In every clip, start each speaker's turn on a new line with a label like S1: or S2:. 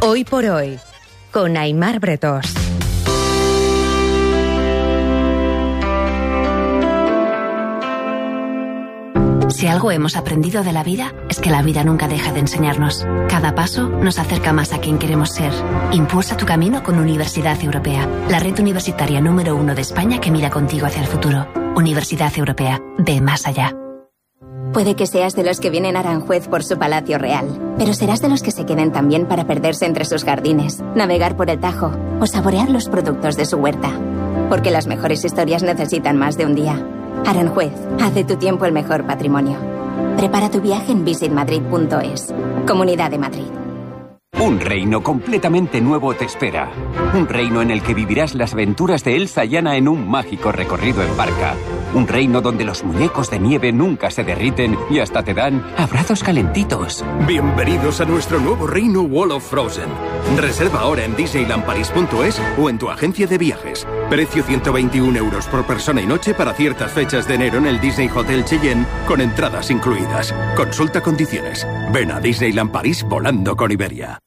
S1: Hoy por hoy, con Aimar Bretós.
S2: Si algo hemos aprendido de la vida, es que la vida nunca deja de enseñarnos. Cada paso nos acerca más a quien queremos ser. Impulsa tu camino con Universidad Europea, la red universitaria número 1 de España que mira contigo hacia el futuro. Universidad Europea, ve más allá.
S3: Puede que seas de los que vienen a Aranjuez por su palacio real, pero serás de los que se queden también para perderse entre sus jardines, navegar por el Tajo o saborear los productos de su huerta. Porque las mejores historias necesitan más de un día. Aranjuez, haz de tu tiempo el mejor patrimonio. Prepara tu viaje en visitmadrid.es. Comunidad de Madrid.
S4: Un reino completamente nuevo te espera. Un reino en el que vivirás las aventuras de Elsa y Anna en un mágico recorrido en barca. Un reino donde los muñecos de nieve nunca se derriten y hasta te dan abrazos calentitos.
S5: Bienvenidos a nuestro nuevo reino Wall of Frozen. Reserva ahora en disneylandparis.es o en tu agencia de viajes. Precio 121 euros por persona y noche para ciertas fechas de enero en el Disney Hotel Cheyenne con entradas incluidas. Consulta condiciones. Ven a Disneyland París volando con Iberia.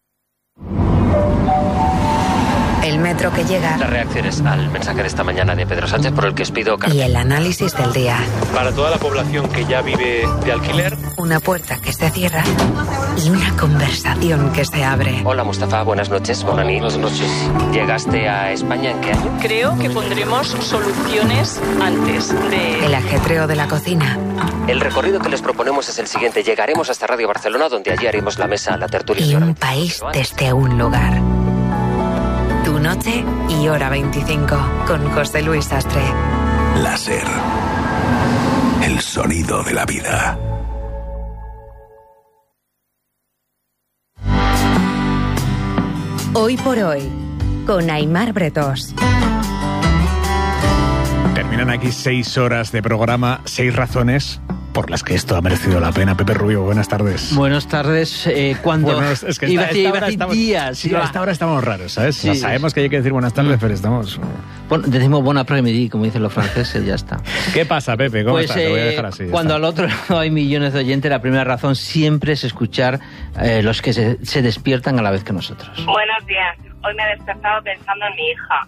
S1: El metro que llega.
S6: Las reacciones al mensaje de esta mañana de Pedro Sánchez por el que os pido...
S1: Y el análisis del día.
S7: Para toda la población que ya vive de alquiler.
S1: Una puerta que se cierra y una conversación que se abre.
S6: Hola Mustafa, buenas noches. Buenas noches. ¿Llegaste a España en qué año?
S8: Creo que pondremos soluciones antes de...
S1: El ajetreo de la cocina.
S6: El recorrido que les proponemos es el siguiente. Llegaremos hasta Radio Barcelona, donde allí haremos la mesa, la tertulia...
S1: Y un país desde un lugar. Tu noche y hora 25, con José Luis Sastre.
S9: Láser. El sonido de la vida.
S1: Hoy por hoy, con Aimar Bretós.
S10: Terminan aquí 6 horas de programa, 6 razones por las que esto ha merecido la pena. Pepe Rubio, buenas tardes.
S11: Buenas tardes. Cuando
S10: bueno, es que
S11: iba a decir días.
S10: Sí, hasta ahora estamos raros, ¿sabes?
S11: Sí,
S10: o sea, sabemos que hay que decir buenas tardes, pero estamos...
S11: Bueno, decimos bon après-midi, como dicen los franceses, ya está.
S10: ¿Qué pasa, Pepe? ¿Cómo estás? Te voy a dejar así.
S11: Cuando al otro lado hay millones de oyentes, la primera razón siempre es escuchar los que se despiertan a la vez que nosotros.
S12: Buenos días. Hoy me he despertado pensando en mi hija.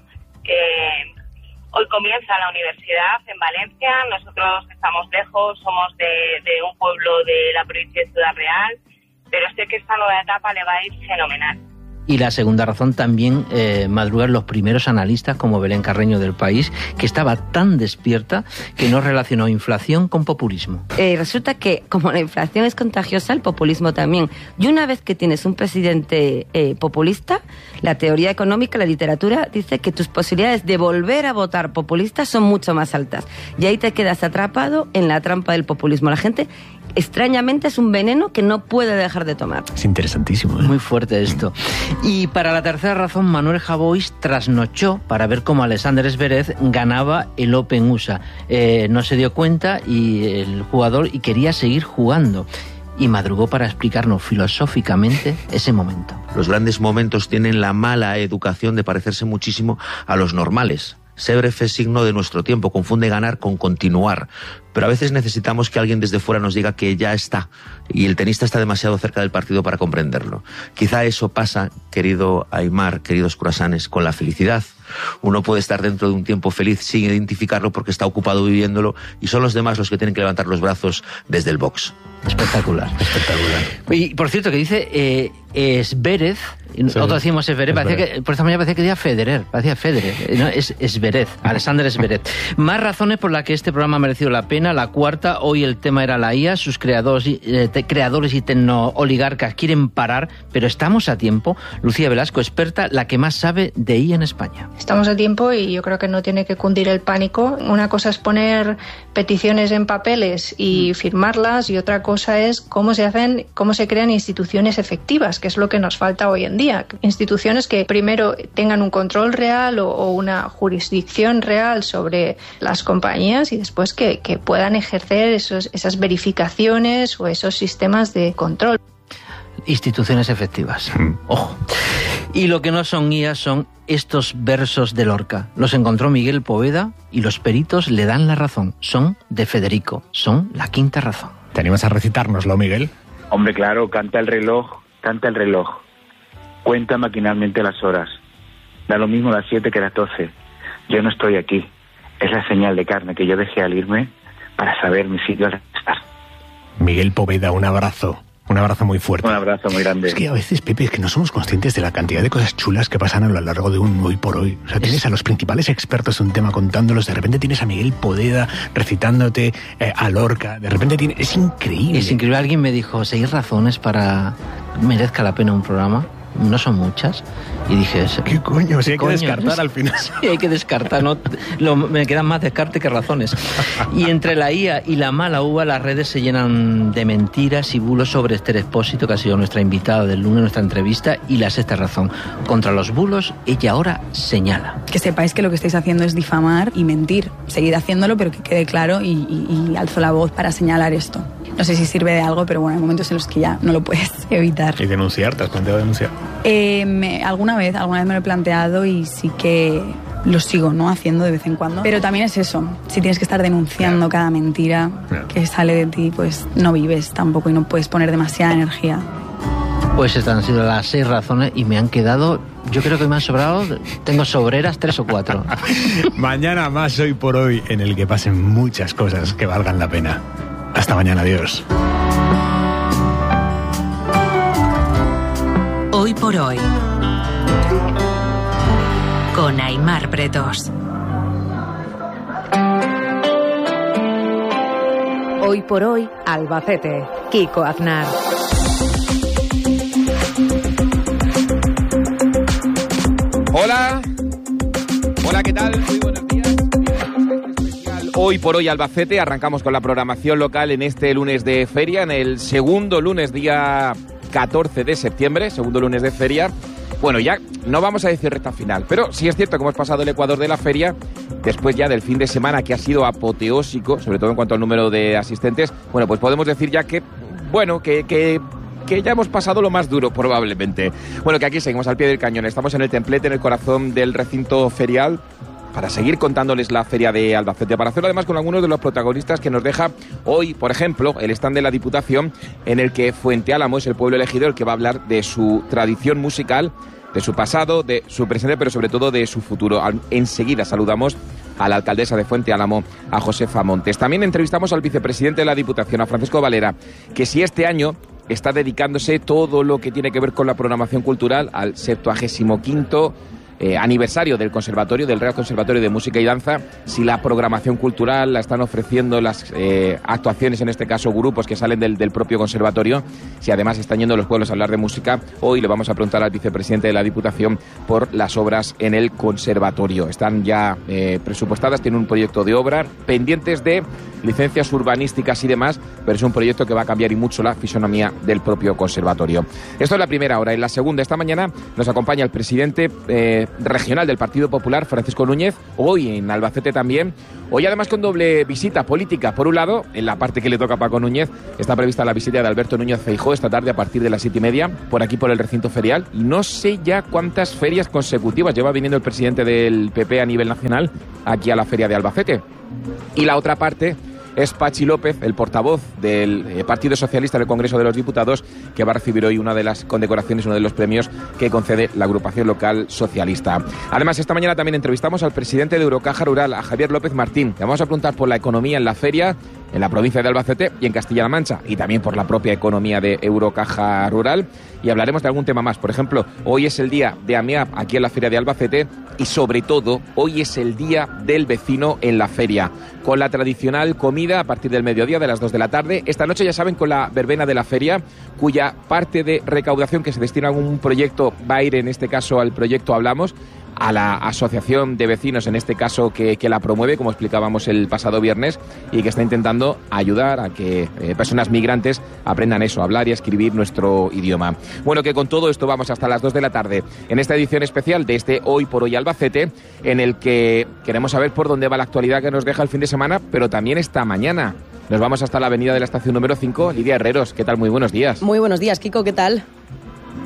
S12: Hoy comienza la universidad en Valencia, nosotros estamos lejos, somos de un pueblo de la provincia de Ciudad Real, pero sé que esta nueva etapa le va a ir fenomenal.
S11: Y la segunda razón también, madrugar los primeros analistas como Belén Carreño del País, que estaba tan despierta que no relacionó inflación con populismo.
S13: Resulta que como la inflación es contagiosa, el populismo también. Y una vez que tienes un presidente populista, la teoría económica, la literatura, dice que tus posibilidades de volver a votar populista son mucho más altas. Y ahí te quedas atrapado en la trampa del populismo. La gente, extrañamente, es un veneno que no puede dejar de tomar.
S10: Es interesantísimo, ¿eh?
S11: Muy fuerte esto. Y para la tercera razón, Manuel Javois trasnochó para ver cómo Alexander Zverev ganaba el Open USA. No se dio cuenta y el jugador y quería seguir jugando. Y madrugó para explicarnos filosóficamente ese momento.
S14: Los grandes momentos tienen la mala educación de parecerse muchísimo a los normales. Zverev es signo de nuestro tiempo, confunde ganar con continuar. Pero a veces necesitamos que alguien desde fuera nos diga que ya está. Y el tenista está demasiado cerca del partido para comprenderlo. Quizá eso pasa, querido Aimar, queridos croissants, con la felicidad. Uno puede estar dentro de un tiempo feliz sin identificarlo porque está ocupado viviéndolo y son los demás los que tienen que levantar los brazos desde el box.
S11: Espectacular, espectacular. Y por cierto, que dice Zverev, nosotros decimos Zverev, por esta mañana parecía que decía Federer, no, es Zverev, Alexander Zverev. Más razones por las que este programa ha merecido la pena. La cuarta, hoy el tema era la IA, sus creadores y tecnooligarcas quieren parar, pero estamos a tiempo. Lucía Velasco, experta, la que más sabe de IA en España.
S15: Estamos a tiempo y yo creo que no tiene que cundir el pánico. Una cosa es poner peticiones en papeles y firmarlas y otra cosa es cómo se crean instituciones efectivas, que es lo que nos falta hoy en día. Instituciones que primero tengan un control real o una jurisdicción real sobre las compañías y después que puedan ejercer esas verificaciones o esos sistemas de control.
S11: Instituciones efectivas. Ojo. Y lo que no son guías son estos versos de Lorca. Los encontró Miguel Poveda y los peritos le dan la razón. Son de Federico. Son la quinta razón.
S10: ¿Te animas a recitárnoslo, Miguel?
S16: Hombre, claro, canta el reloj. Cuenta maquinalmente las horas. Da lo mismo las 7 que las 12. Yo no estoy aquí. Es la señal de carne que yo dejé al irme para saber mi sitio al estar.
S10: Miguel Poveda, un abrazo. Un abrazo muy fuerte.
S16: Un abrazo muy grande.
S10: Es que a veces, Pepe, es que no somos conscientes de la cantidad de cosas chulas que pasan a lo largo de un hoy por hoy. O sea, tienes a los principales expertos de un tema contándolos, de repente tienes a Miguel Poveda recitándote a Lorca, de repente tienes... Es increíble.
S11: Es increíble. Alguien me dijo, 6 razones para merezca la pena un programa. No son muchas. Y dije,
S10: ¿qué coño? Sí, hay que descartar al final.
S11: Sí, hay que descartar. No, me quedan más descarte que razones. Y entre la IA y la mala uva, las redes se llenan de mentiras y bulos sobre Esther Expósito, que ha sido nuestra invitada del lunes, nuestra entrevista, y la sexta razón. Contra los bulos, ella ahora señala.
S17: Que sepáis que lo que estáis haciendo es difamar y mentir. Seguid haciéndolo, pero que quede claro y alzo la voz para señalar esto. No sé si sirve de algo, pero bueno, hay momentos en los que ya no lo puedes evitar.
S10: ¿Y denunciar? ¿Te has planteado denunciar?
S17: Alguna vez me lo he planteado y sí que lo sigo, ¿no?, haciendo de vez en cuando. Pero también es eso, si tienes que estar denunciando cada mentira que sale de ti, pues no vives tampoco y no puedes poner demasiada energía.
S11: Pues estas han sido las 6 razones y me han quedado, yo creo que me han sobrado, tengo sobreras 3 o 4.
S10: Mañana más Hoy por Hoy, en el que pasen muchas cosas que valgan la pena. Hasta mañana, adiós.
S1: Hoy por Hoy, con Aimar Bretos.
S18: Hoy por Hoy, Albacete, Kiko Aznar.
S19: Hola, ¿qué tal? Muy buenos días. Hoy por Hoy Albacete, arrancamos con la programación local en este lunes de feria, en el segundo lunes, día 14 de septiembre, segundo lunes de feria. Bueno, ya no vamos a decir recta final, pero sí es cierto que hemos pasado el Ecuador de la feria, después ya del fin de semana que ha sido apoteósico, sobre todo en cuanto al número de asistentes. Bueno, pues podemos decir ya que, bueno, que ya hemos pasado lo más duro, probablemente. Bueno, que aquí seguimos al pie del cañón, estamos en el templete, en el corazón del recinto ferial, para seguir contándoles la feria de Albacete, para hacerlo además con algunos de los protagonistas que nos deja hoy, por ejemplo, el stand de la Diputación, en el que Fuente Álamo es el pueblo elegido el que va a hablar de su tradición musical, de su pasado, de su presente, pero sobre todo de su futuro. Enseguida saludamos a la alcaldesa de Fuente Álamo, a Josefa Montes. También entrevistamos al vicepresidente de la Diputación, a Francisco Valera, que si este año está dedicándose todo lo que tiene que ver con la programación cultural al 75º aniversario del Conservatorio, del Real Conservatorio de Música y Danza, si la programación cultural la están ofreciendo las actuaciones, en este caso grupos que salen del propio conservatorio, si además están yendo a los pueblos a hablar de música. Hoy le vamos a preguntar al vicepresidente de la Diputación por las obras en el conservatorio. Están ya presupuestadas, tienen un proyecto de obra, pendientes de licencias urbanísticas y demás, pero es un proyecto que va a cambiar y mucho la fisonomía del propio conservatorio. Esto es la primera hora. En la segunda, esta mañana, nos acompaña el presidente regional del Partido Popular, Francisco Núñez, hoy en Albacete también. Hoy además con doble visita política. Por un lado, en la parte que le toca a Paco Núñez, está prevista la visita de Alberto Núñez Feijóo esta tarde a partir de las 7:30, por aquí por el recinto ferial. Y no sé ya cuántas ferias consecutivas lleva viniendo el presidente del PP a nivel nacional aquí a la feria de Albacete. Y la otra parte es Pachi López, el portavoz del Partido Socialista en el Congreso de los Diputados, que va a recibir hoy una de las condecoraciones, uno de los premios que concede la agrupación local socialista. Además, esta mañana también entrevistamos al presidente de Eurocaja Rural, a Javier López Martín. Le vamos a preguntar por la economía en la feria, en la provincia de Albacete y en Castilla-La Mancha, y también por la propia economía de Eurocaja Rural. Y hablaremos de algún tema más. Por ejemplo, hoy es el día de AMEAP aquí en la feria de Albacete y, sobre todo, hoy es el día del vecino en la feria, con la tradicional comida a partir del mediodía, de las 2 de la tarde. Esta noche, ya saben, con la verbena de la feria, cuya parte de recaudación que se destina a un proyecto va a ir, en este caso, al proyecto Hablamos, a la asociación de vecinos, en este caso, que la promueve, como explicábamos el pasado viernes, y que está intentando ayudar a que personas migrantes aprendan eso, a hablar y a escribir nuestro idioma. Bueno, que con todo esto vamos hasta las 2 de la tarde, en esta edición especial de este Hoy por Hoy Albacete, en el que queremos saber por dónde va la actualidad que nos deja el fin de semana, pero también esta mañana. Nos vamos hasta la avenida de la estación número 5. Lidia Herreros, ¿qué tal? Muy buenos días.
S20: Muy buenos días, Kiko, ¿qué tal?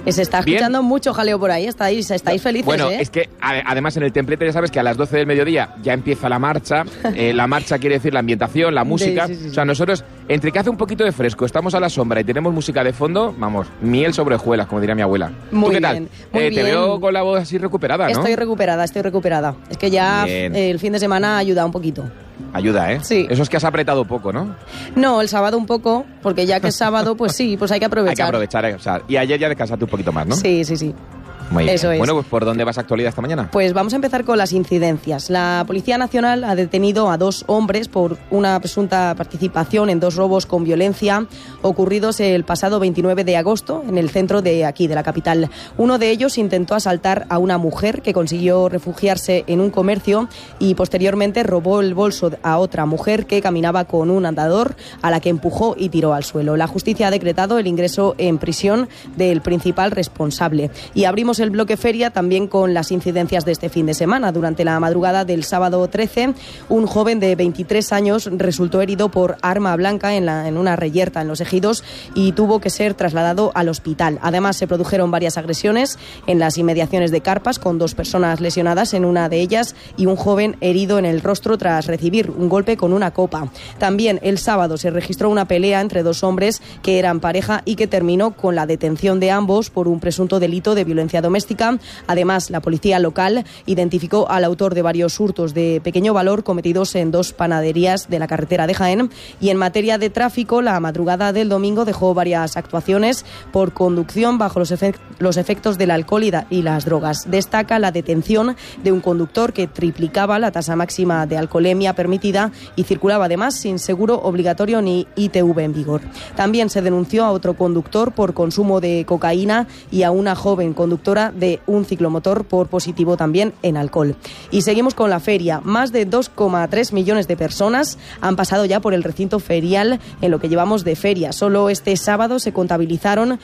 S20: Se está escuchando mucho jaleo por ahí, estáis felices,
S19: Bueno, es que además en el templete ya sabes que a las 12 del mediodía ya empieza la marcha. La marcha quiere decir la ambientación, la música. Sí. O sea, nosotros, entre que hace un poquito de fresco, estamos a la sombra y tenemos música de fondo, vamos, miel sobre hojuelas, como diría mi abuela.
S20: Muy
S19: ¿Tú qué
S20: bien,
S19: tal? Te veo con la voz así recuperada, ¿no?
S20: Estoy recuperada. Es que ya el fin de semana ha ayudado un poquito.
S19: Ayuda, ¿eh?
S20: Sí.
S19: Eso es que has apretado poco, ¿no?
S20: No, el sábado un poco, porque ya que es sábado, pues sí, pues hay que aprovechar.
S19: Hay que aprovechar, o sea, y ayer ya descansaste un poquito más, ¿no?
S20: Sí.
S19: Muy bien.
S20: Eso es.
S19: Bueno, pues ¿por dónde vas a actualidad esta mañana?
S20: Pues vamos a empezar con las incidencias. La Policía Nacional ha detenido a 2 hombres por una presunta participación en 2 robos con violencia ocurridos el pasado 29 de agosto en el centro de aquí, de la capital. Uno de ellos intentó asaltar a una mujer que consiguió refugiarse en un comercio y posteriormente robó el bolso a otra mujer que caminaba con un andador, a la que empujó y tiró al suelo. La justicia ha decretado el ingreso en prisión del principal responsable. Y abrimos el bloque feria también con las incidencias de este fin de semana. Durante la madrugada del sábado 13, un joven de 23 años resultó herido por arma blanca en una reyerta en Los Ejidos y tuvo que ser trasladado al hospital. Además, se produjeron varias agresiones en las inmediaciones de Carpas, con 2 personas lesionadas en una de ellas y un joven herido en el rostro tras recibir un golpe con una copa. También el sábado se registró una pelea entre 2 hombres que eran pareja y que terminó con la detención de ambos por un presunto delito de violencia doméstica. Además, la policía local identificó al autor de varios hurtos de pequeño valor cometidos en 2 panaderías de la carretera de Jaén. Y en materia de tráfico, la madrugada del domingo dejó varias actuaciones por conducción bajo los efectos del alcohol y las drogas. Destaca la detención de un conductor que triplicaba la tasa máxima de alcoholemia permitida y circulaba además sin seguro obligatorio ni ITV en vigor. También se denunció a otro conductor por consumo de cocaína y a una joven conductora de un ciclomotor por positivo también en alcohol. Y seguimos con la feria. Más de 2,3 millones de personas han pasado ya por el recinto ferial en lo que llevamos de feria. Solo este sábado se contabilizaron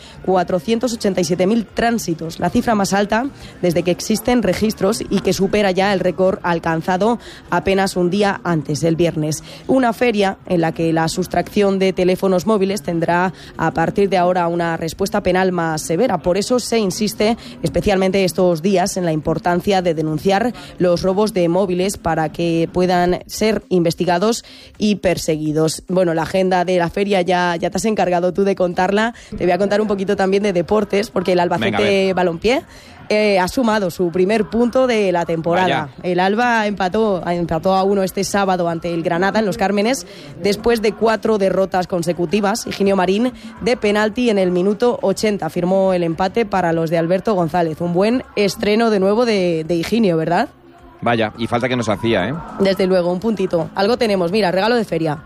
S20: 487.000 tránsitos, la cifra más alta desde que existen registros y que supera ya el récord alcanzado apenas un día antes, el viernes. Una feria en la que la sustracción de teléfonos móviles tendrá a partir de ahora una respuesta penal más severa. Por eso se insiste especialmente estos días en la importancia de denunciar los robos de móviles para que puedan ser investigados y perseguidos. Bueno, la agenda de la feria ya te has encargado tú de contarla. Te voy a contar un poquito también de deportes, porque el Albacete Balompié ha sumado su primer punto de la temporada. Vaya. El Alba empató a 1 este sábado ante el Granada en Los Cármenes después de 4 derrotas consecutivas. Higinio Marín, de penalti en el minuto 80, firmó el empate para los de Alberto González. Un buen estreno de nuevo de Higinio, ¿verdad?
S19: Vaya, y falta que nos hacía, ¿eh?
S20: Desde luego, un puntito. Algo tenemos, mira, regalo de feria.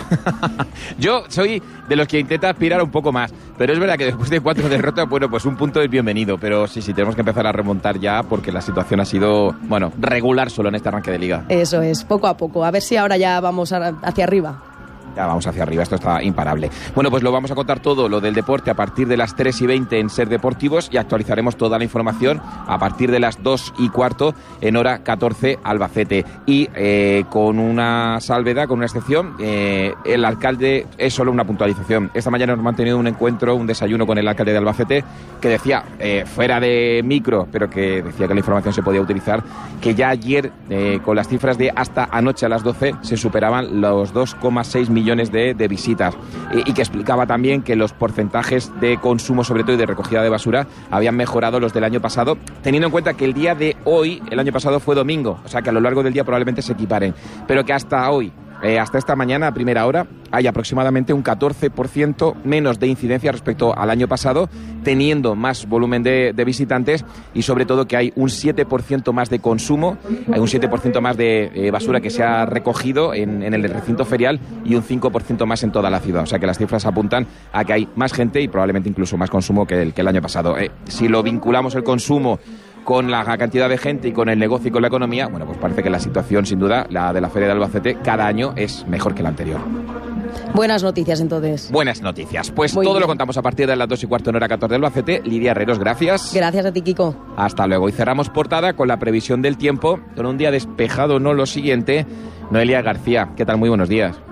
S19: Yo soy de los que intenta aspirar un poco más, pero es verdad que después de 4 derrotas, bueno, pues un punto es bienvenido, pero sí, tenemos que empezar a remontar ya porque la situación ha sido, bueno, regular solo en este arranque de liga.
S20: Eso es, poco a poco, a ver si ahora ya vamos hacia arriba.
S19: Ya vamos hacia arriba, esto está imparable. Bueno, pues lo vamos a contar todo, lo del deporte, a partir de las 3:20 en Ser Deportivos, y actualizaremos toda la información a partir de las 2:15 en hora 14 Albacete. Y con una salvedad, con una excepción, el alcalde, es solo una puntualización. Esta mañana hemos mantenido un encuentro, un desayuno con el alcalde de Albacete, que decía, fuera de micro, pero que decía que la información se podía utilizar, que ya ayer, con las cifras de hasta anoche a las 12, se superaban los 2,6 millones de visitas, y que explicaba también que los porcentajes de consumo, sobre todo, y de recogida de basura habían mejorado los del año pasado, teniendo en cuenta que el día de hoy, el año pasado fue domingo, o sea que a lo largo del día probablemente se equiparen, pero que hasta hoy, hasta esta mañana a primera hora, hay aproximadamente un 14% menos de incidencia respecto al año pasado, teniendo más volumen de visitantes, y sobre todo que hay un 7% más de consumo, hay un 7% más de basura que se ha recogido en el recinto ferial, y un 5% más en toda la ciudad. O sea que las cifras apuntan a que hay más gente y probablemente incluso más consumo que el año pasado. Si lo vinculamos el consumo con la cantidad de gente y con el negocio y con la economía, bueno, pues parece que la situación, sin duda, la de la Feria de Albacete, cada año es mejor que la anterior.
S20: Buenas noticias, entonces.
S19: Buenas noticias. Pues muy todo bien. Lo contamos a partir de las 2:15 en hora 14 de Albacete. Lidia Herreros, gracias.
S20: Gracias a ti, Kiko.
S19: Hasta luego. Y cerramos portada con la previsión del tiempo, con un día despejado, no lo siguiente. Noelia García, ¿qué tal? Muy buenos días.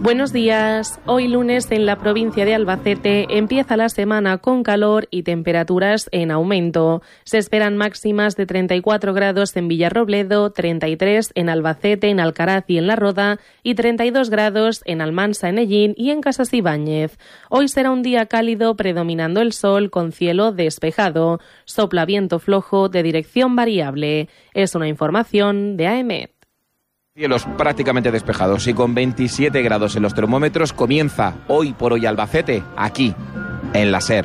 S21: Buenos días. Hoy lunes en la provincia de Albacete empieza la semana con calor y temperaturas en aumento. Se esperan máximas de 34 grados en Villarrobledo, 33 en Albacete, en Alcaraz y en La Roda y 32 grados en Almansa, en Ellín y en Casas Ibáñez. Hoy será un día cálido predominando el sol con cielo despejado. Sopla viento flojo de dirección variable. Es una información de AEMET.
S19: Cielos prácticamente despejados y con 27 grados en los termómetros comienza Hoy por Hoy Albacete, aquí, en la SER.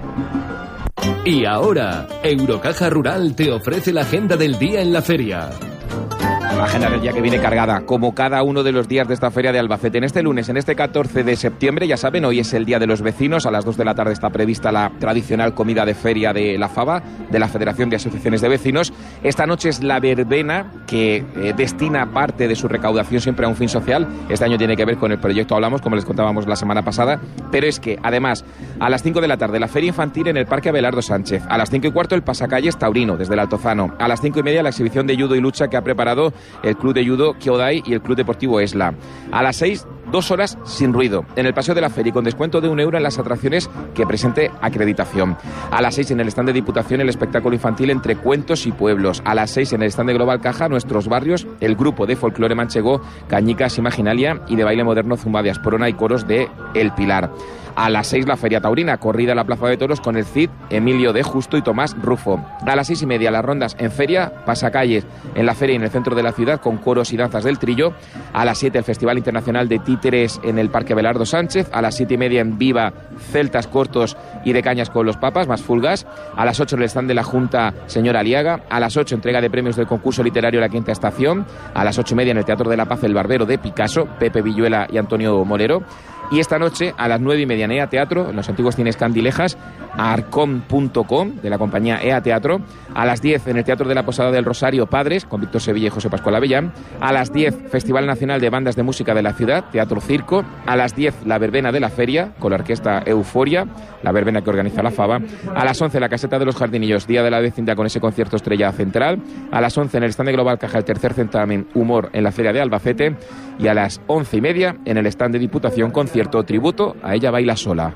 S22: Y ahora, Eurocaja Rural te ofrece la agenda del día en la feria.
S19: La agenda del día que viene cargada, como cada uno de los días de esta feria de Albacete. En este lunes, en este 14 de septiembre, ya saben, hoy es el Día de los Vecinos. A las 2 de la tarde está prevista la tradicional comida de feria de la FAVA, de la Federación de Asociaciones de Vecinos. Esta noche es la verbena, que destina parte de su recaudación siempre a un fin social. Este año tiene que ver con el proyecto Hablamos, como les contábamos la semana pasada. Pero es que, además, a las 5 de la tarde, la feria infantil en el Parque Abelardo Sánchez. A las 5:15, el pasacalles taurino, desde el Altozano. A las 5:30, la exhibición de judo y lucha que ha preparado el Club de Judo Kyodai y el Club Deportivo Esla. A las 6, 2 horas sin ruido, en el paseo de la feria y con descuento de €1 en las atracciones que presente acreditación. A las 6, en el stand de Diputación, el espectáculo infantil Entre Cuentos y Pueblos. A las 6, en el stand de Global Caja, Nuestros Barrios, el grupo de folclore manchego Cañicas Imaginalia y de baile moderno Zumba de Asporona y coros de El Pilar. A las 6, la Feria Taurina, corrida a la Plaza de Toros con el Cid, Emilio de Justo y Tomás Rufo. A las 6:30, las rondas en feria, pasacalles en la feria y en el centro de la ciudad con coros y danzas del Trillo. A las 7, el Festival Internacional de Títeres en el Parque Abelardo Sánchez. A las 7:30, en Viva, celtas cortos y de cañas con los papas, más fulgas. A las 8, en el stand de la Junta, señora Aliaga. A las 8, entrega de premios del concurso literario La Quinta Estación. A las 8:30, en el Teatro de la Paz, El Barbero de Picasso, Pepe Villuela y Antonio Molero. Y esta noche, a las 9:30, en EA Teatro, en los antiguos cines Candilejas, a arcom.com, de la compañía EA Teatro. A las 10, en el Teatro de la Posada del Rosario, Padres, con Víctor Sevilla y José Pascual Avellán. A las 10, Festival Nacional de Bandas de Música de la Ciudad, Teatro Circo. A las 10, la verbena de la feria, con la orquesta Euforia, la verbena que organiza la FAVA. A las 11, la Caseta de los Jardinillos, Día de la Vecindad, con ese concierto estrella central. A las 11, en el stand de Global Caja, el tercer certamen Humor en la Feria de Albacete. Y a las 11:30, en el stand de Diputación, concierto tributo a Ella Baila Sola.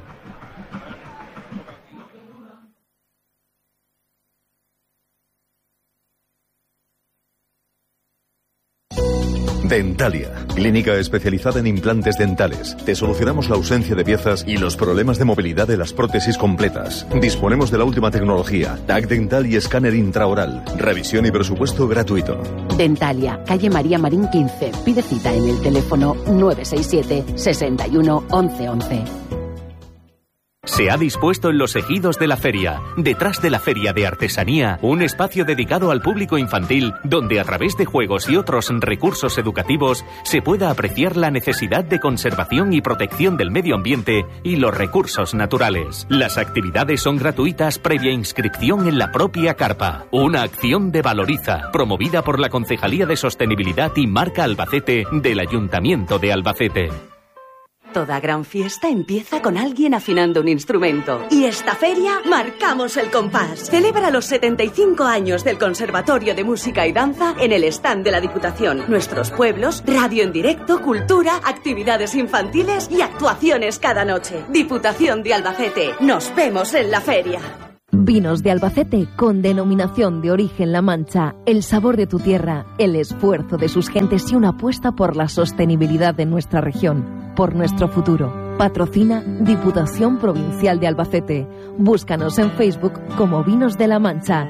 S23: Dentalia, clínica especializada en implantes dentales. Te solucionamos la ausencia de piezas y los problemas de movilidad de las prótesis completas. Disponemos de la última tecnología, TAC dental y escáner intraoral. Revisión y presupuesto gratuito.
S24: Dentalia, calle María Marín 15. Pide cita en el teléfono 967 61 11 11.
S25: Se ha dispuesto en los ejidos de la feria, detrás de la feria de artesanía, un espacio dedicado al público infantil, donde a través de juegos y otros recursos educativos se pueda apreciar la necesidad de conservación y protección del medio ambiente y los recursos naturales. Las actividades son gratuitas previa inscripción en la propia carpa. Una acción de Valoriza, promovida por la Concejalía de Sostenibilidad y Marca Albacete del Ayuntamiento de Albacete.
S26: Toda gran fiesta empieza con alguien afinando un instrumento. Y esta feria marcamos el compás. Celebra los 75 años del Conservatorio de Música y Danza en el stand de la Diputación. Nuestros pueblos, radio en directo, cultura, actividades infantiles y actuaciones cada noche. Diputación de Albacete. Nos vemos en la feria.
S27: Vinos de Albacete con denominación de origen La Mancha, el sabor de tu tierra, el esfuerzo de sus gentes y una apuesta por la sostenibilidad de nuestra región, por nuestro futuro. Patrocina Diputación Provincial de Albacete. Búscanos en Facebook como Vinos de La Mancha,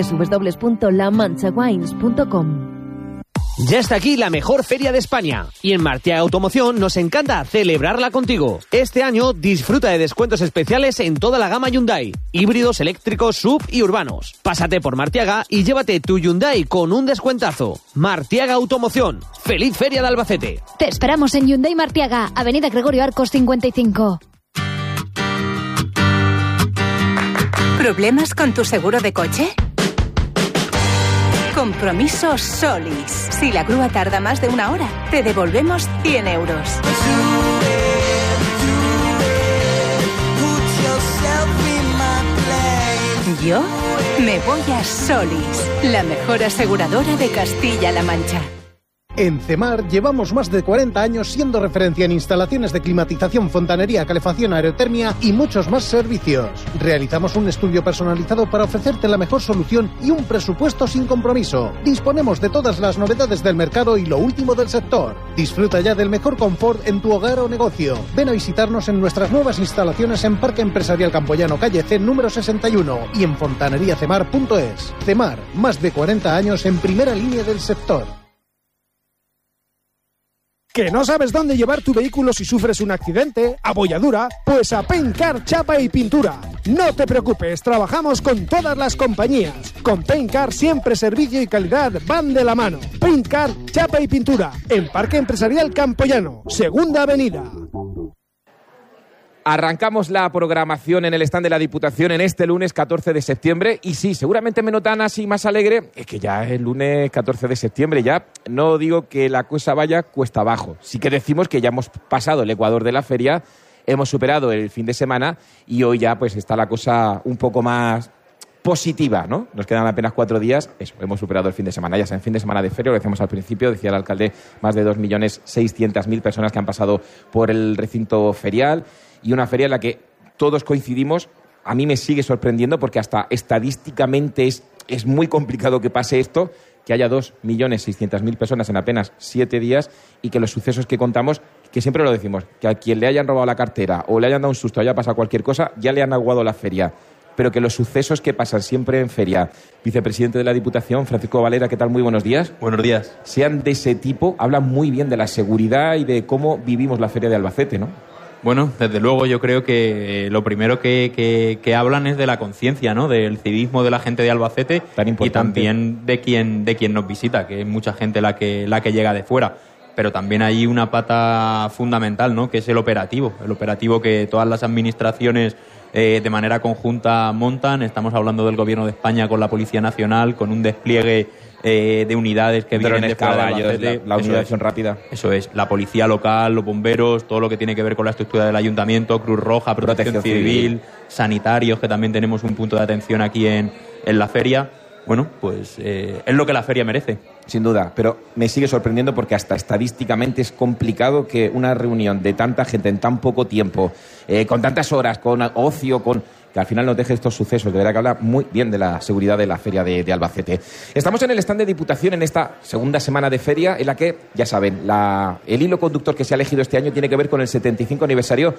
S27: www.lamanchawines.com.
S28: Ya está aquí la mejor feria de España y en Martiaga Automoción nos encanta celebrarla contigo. Este año disfruta de descuentos especiales en toda la gama Hyundai, híbridos, eléctricos, SUV y urbanos. Pásate por Martiaga y llévate tu Hyundai con un descuentazo. Martiaga Automoción. ¡Feliz Feria de Albacete!
S29: Te esperamos en Hyundai Martiaga, Avenida Gregorio Arcos 55.
S30: ¿Problemas con tu seguro de coche? Compromiso Solis. Si la grúa tarda más de 1 hora, te devolvemos 100 euros. Yo me voy a Solis, la mejor aseguradora de Castilla-La Mancha.
S2: En CEMAR llevamos más de 40 años siendo referencia en instalaciones de climatización, fontanería, calefacción, aerotermia y muchos más servicios. Realizamos un estudio personalizado para ofrecerte la mejor solución y un presupuesto sin compromiso. Disponemos de todas las novedades del mercado y lo último del sector. Disfruta ya del mejor confort en tu hogar o negocio. Ven a visitarnos en nuestras nuevas instalaciones en Parque Empresarial Campoyano, calle C, número 61 y en fontaneriacemar.es. CEMAR, más de 40 años en primera línea del sector.
S3: ¿Que no sabes dónde llevar tu vehículo si sufres un accidente, abolladura? Pues a Paintcar Chapa y Pintura. No te preocupes, trabajamos con todas las compañías. Con Paintcar siempre servicio y calidad van de la mano. Paintcar Chapa y Pintura, en Parque Empresarial Campoyano, Segunda Avenida.
S19: Arrancamos la programación en el stand de la Diputación en este lunes 14 de septiembre y sí, seguramente me notan así más alegre, es que ya es el lunes 14 de septiembre, ya no digo que la cosa vaya cuesta abajo, sí que decimos que ya hemos pasado el Ecuador de la feria, hemos superado el fin de semana y hoy ya pues está la cosa un poco más positiva, ¿no? Nos quedan apenas 4 días, eso, hemos superado el fin de semana, ya sea en fin de semana de feria, lo decíamos al principio, decía el alcalde, más de 2.600.000 personas que han pasado por el recinto ferial y una feria en la que todos coincidimos. A mí me sigue sorprendiendo porque hasta estadísticamente es muy complicado que pase esto, que haya 2.600.000 personas en apenas 7 días y que los sucesos que contamos, que siempre lo decimos, que a quien le hayan robado la cartera o le hayan dado un susto o haya pasado cualquier cosa, ya le han aguado la feria. Pero que los sucesos que pasan siempre en feria, vicepresidente de la Diputación, Francisco Valera, ¿qué tal? Muy buenos días.
S4: Buenos días.
S19: Sean de ese tipo, hablan muy bien de la seguridad y de cómo vivimos la feria de Albacete, ¿no?
S4: Bueno, desde luego yo creo que lo primero que hablan es de la conciencia, ¿no? Del civismo de la gente de Albacete y también de quien nos visita, que es mucha gente la que llega de fuera. Pero también hay una pata fundamental, ¿no? Que es el operativo que todas las administraciones de manera conjunta montan. Estamos hablando del Gobierno de España con la Policía Nacional, con un despliegue de unidades que vienen de fuera de Albacete.
S19: La unidad de acción rápida.
S4: Eso es, la policía local, los bomberos, todo lo que tiene que ver con la estructura del ayuntamiento, Cruz Roja, Protección Civil, sanitarios, que también tenemos un punto de atención aquí en la feria. Bueno, pues es lo que la feria merece.
S19: Sin duda, pero me sigue sorprendiendo porque hasta estadísticamente es complicado que una reunión de tanta gente en tan poco tiempo, con tantas horas, con ocio, que al final nos deje estos sucesos. De verdad que habla muy bien de la seguridad de la feria de Albacete. Estamos en el stand de Diputación en esta segunda semana de feria en la que, ya saben, el hilo conductor que se ha elegido este año tiene que ver con el 75 aniversario,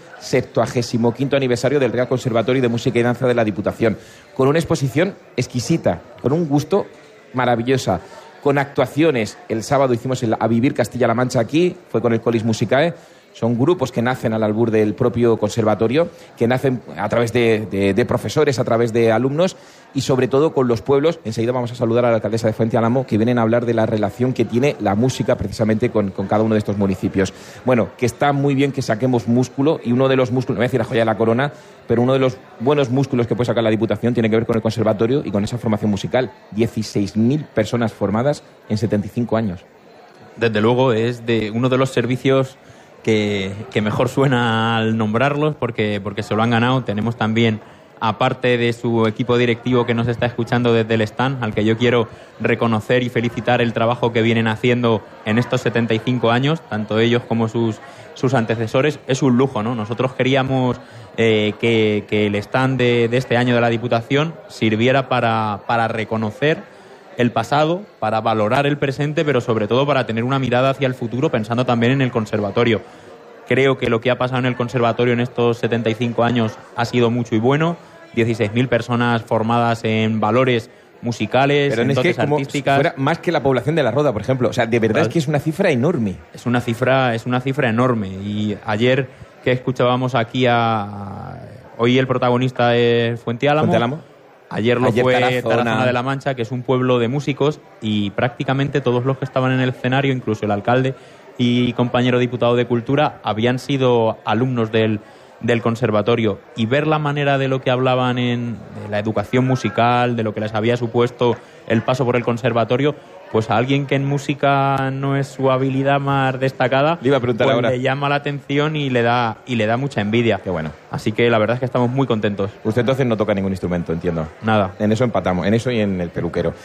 S19: 75º aniversario del Real Conservatorio de Música y Danza de la Diputación, con una exposición exquisita, con un gusto maravillosa, con actuaciones. El sábado hicimos el A Vivir Castilla-La Mancha aquí, fue con el Colis Musicae. Son grupos que nacen al albur del propio conservatorio, que nacen a través de profesores, a través de alumnos y sobre todo con los pueblos. Enseguida vamos a saludar a la alcaldesa de Fuente Álamo, que vienen a hablar de la relación que tiene la música precisamente con cada uno de estos municipios. Bueno, que está muy bien que saquemos músculo y uno de los músculos, no voy a decir la joya de la corona, pero uno de los buenos músculos que puede sacar la Diputación tiene que ver con el conservatorio y con esa formación musical. 16.000 personas formadas en 75 años.
S4: Desde luego es de uno de los servicios que mejor suena al nombrarlos porque se lo han ganado. Tenemos también, aparte de su equipo directivo que nos está escuchando desde el stand, al que yo quiero reconocer y felicitar el trabajo que vienen haciendo en estos 75 años, tanto ellos como sus antecesores. Es un lujo, ¿no? Nosotros queríamos que el stand de este año de la Diputación sirviera para reconocer el pasado, para valorar el presente, pero sobre todo para tener una mirada hacia el futuro, pensando también en el conservatorio. Creo que lo que ha pasado en el conservatorio en estos 75 años ha sido mucho y bueno. 16.000 personas formadas en valores musicales,
S19: pero
S4: en dotes
S19: como
S4: artísticas.
S19: Si fuera más que la población de La Roda, por ejemplo. O sea, de verdad es que es una cifra enorme.
S4: Es una cifra enorme. Y ayer que escuchábamos aquí hoy el protagonista es Fuente Álamo. Ayer fue Tarazona de la Mancha, que es un pueblo de músicos, y prácticamente todos los que estaban en el escenario, incluso el alcalde y compañero diputado de Cultura, habían sido alumnos del conservatorio. Y ver la manera de lo que hablaban de la educación musical, de lo que les había supuesto el paso por el conservatorio, pues a alguien que en música no es su habilidad más destacada,
S19: le iba a preguntar
S4: pues
S19: ahora.
S4: le llama la atención y le da mucha envidia.
S19: Qué bueno.
S4: Así que la verdad es que estamos muy contentos.
S19: Usted entonces no toca ningún instrumento, entiendo.
S4: Nada.
S19: En eso empatamos, en eso y en el peluquero.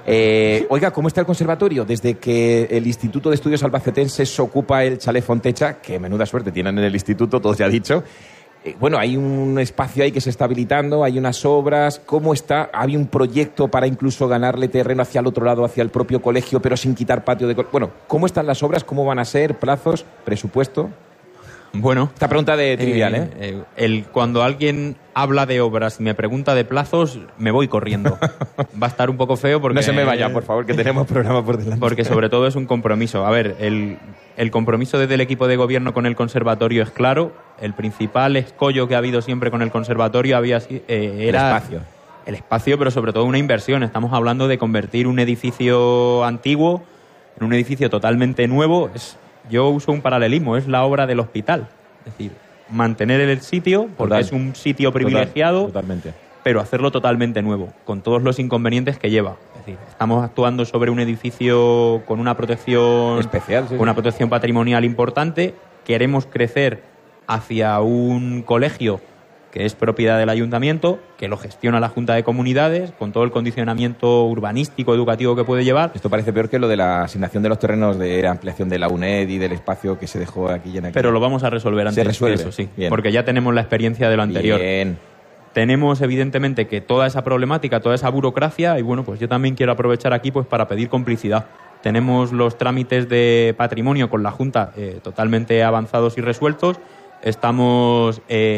S19: Oiga, ¿cómo está el conservatorio? Desde que el Instituto de Estudios Albacetenses ocupa el Chalet Fontecha, que menuda suerte tienen en el instituto, todo se ha dicho. Bueno, hay un espacio ahí que se está habilitando, hay unas obras. ¿Cómo está? Había un proyecto para incluso ganarle terreno hacia el otro lado, hacia el propio colegio, pero sin quitar patio de... Bueno, ¿cómo están las obras? ¿Cómo van a ser? ¿Plazos? ¿Presupuesto?
S4: Bueno,
S19: esta pregunta de trivial,
S4: cuando alguien habla de obras y me pregunta de plazos, me voy corriendo. Va a estar un poco feo porque...
S19: No se me vaya, por favor, que tenemos programa por delante.
S4: Porque sobre todo es un compromiso. A ver, el compromiso desde el equipo de gobierno con el conservatorio es claro. El principal escollo que ha habido siempre con el conservatorio era
S19: el espacio.
S4: El espacio, pero sobre todo una inversión. Estamos hablando de convertir un edificio antiguo en un edificio totalmente nuevo. Yo uso un paralelismo, es la obra del hospital. Es decir, mantener el sitio, porque es un sitio privilegiado,
S19: totalmente.
S4: Pero hacerlo totalmente nuevo, con todos los inconvenientes que lleva. Es decir, estamos actuando sobre un edificio con una protección
S19: especial, sí,
S4: con una protección patrimonial importante. Queremos crecer hacia un colegio que es propiedad del ayuntamiento, que lo gestiona la Junta de Comunidades, con todo el condicionamiento urbanístico, educativo que puede llevar.
S19: Esto parece peor que lo de la asignación de los terrenos de ampliación de la UNED y del espacio que se dejó aquí y en aquí.
S4: Pero lo vamos a resolver antes.
S19: Se resuelve.
S4: Eso, sí.
S19: Bien.
S4: Porque ya tenemos la experiencia de lo anterior.
S19: Bien.
S4: Tenemos, evidentemente, que toda esa problemática, toda esa burocracia, y bueno, pues yo también quiero aprovechar aquí pues para pedir complicidad. Tenemos los trámites de patrimonio con la Junta totalmente avanzados y resueltos. Estamos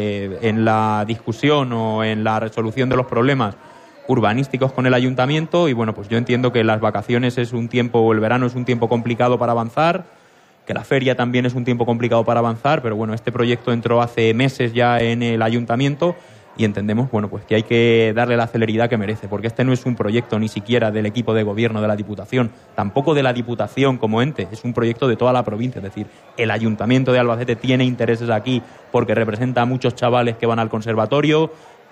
S4: en la discusión o en la resolución de los problemas urbanísticos con el ayuntamiento y bueno, pues yo entiendo que las vacaciones es un tiempo, o el verano es un tiempo complicado para avanzar, que la feria también es un tiempo complicado para avanzar, pero bueno, este proyecto entró hace meses ya en el ayuntamiento y entendemos, bueno, pues que hay que darle la celeridad que merece, porque este no es un proyecto ni siquiera del equipo de gobierno de la Diputación, tampoco de la Diputación como ente, es un proyecto de toda la provincia, es decir, el Ayuntamiento de Albacete tiene intereses aquí porque representa a muchos chavales que van al conservatorio,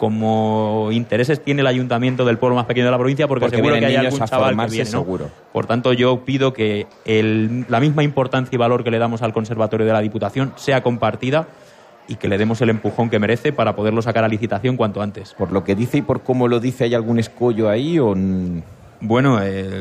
S4: como intereses tiene el Ayuntamiento del pueblo más pequeño de la provincia porque seguro que hay algún chaval que viene, ¿no?
S19: Seguro.
S4: Por tanto, yo pido que la misma importancia y valor que le damos al conservatorio de la Diputación sea compartida y que le demos el empujón que merece para poderlo sacar a licitación cuanto antes.
S19: Por lo que dice y por cómo lo dice, ¿hay algún escollo ahí o...?
S4: Bueno,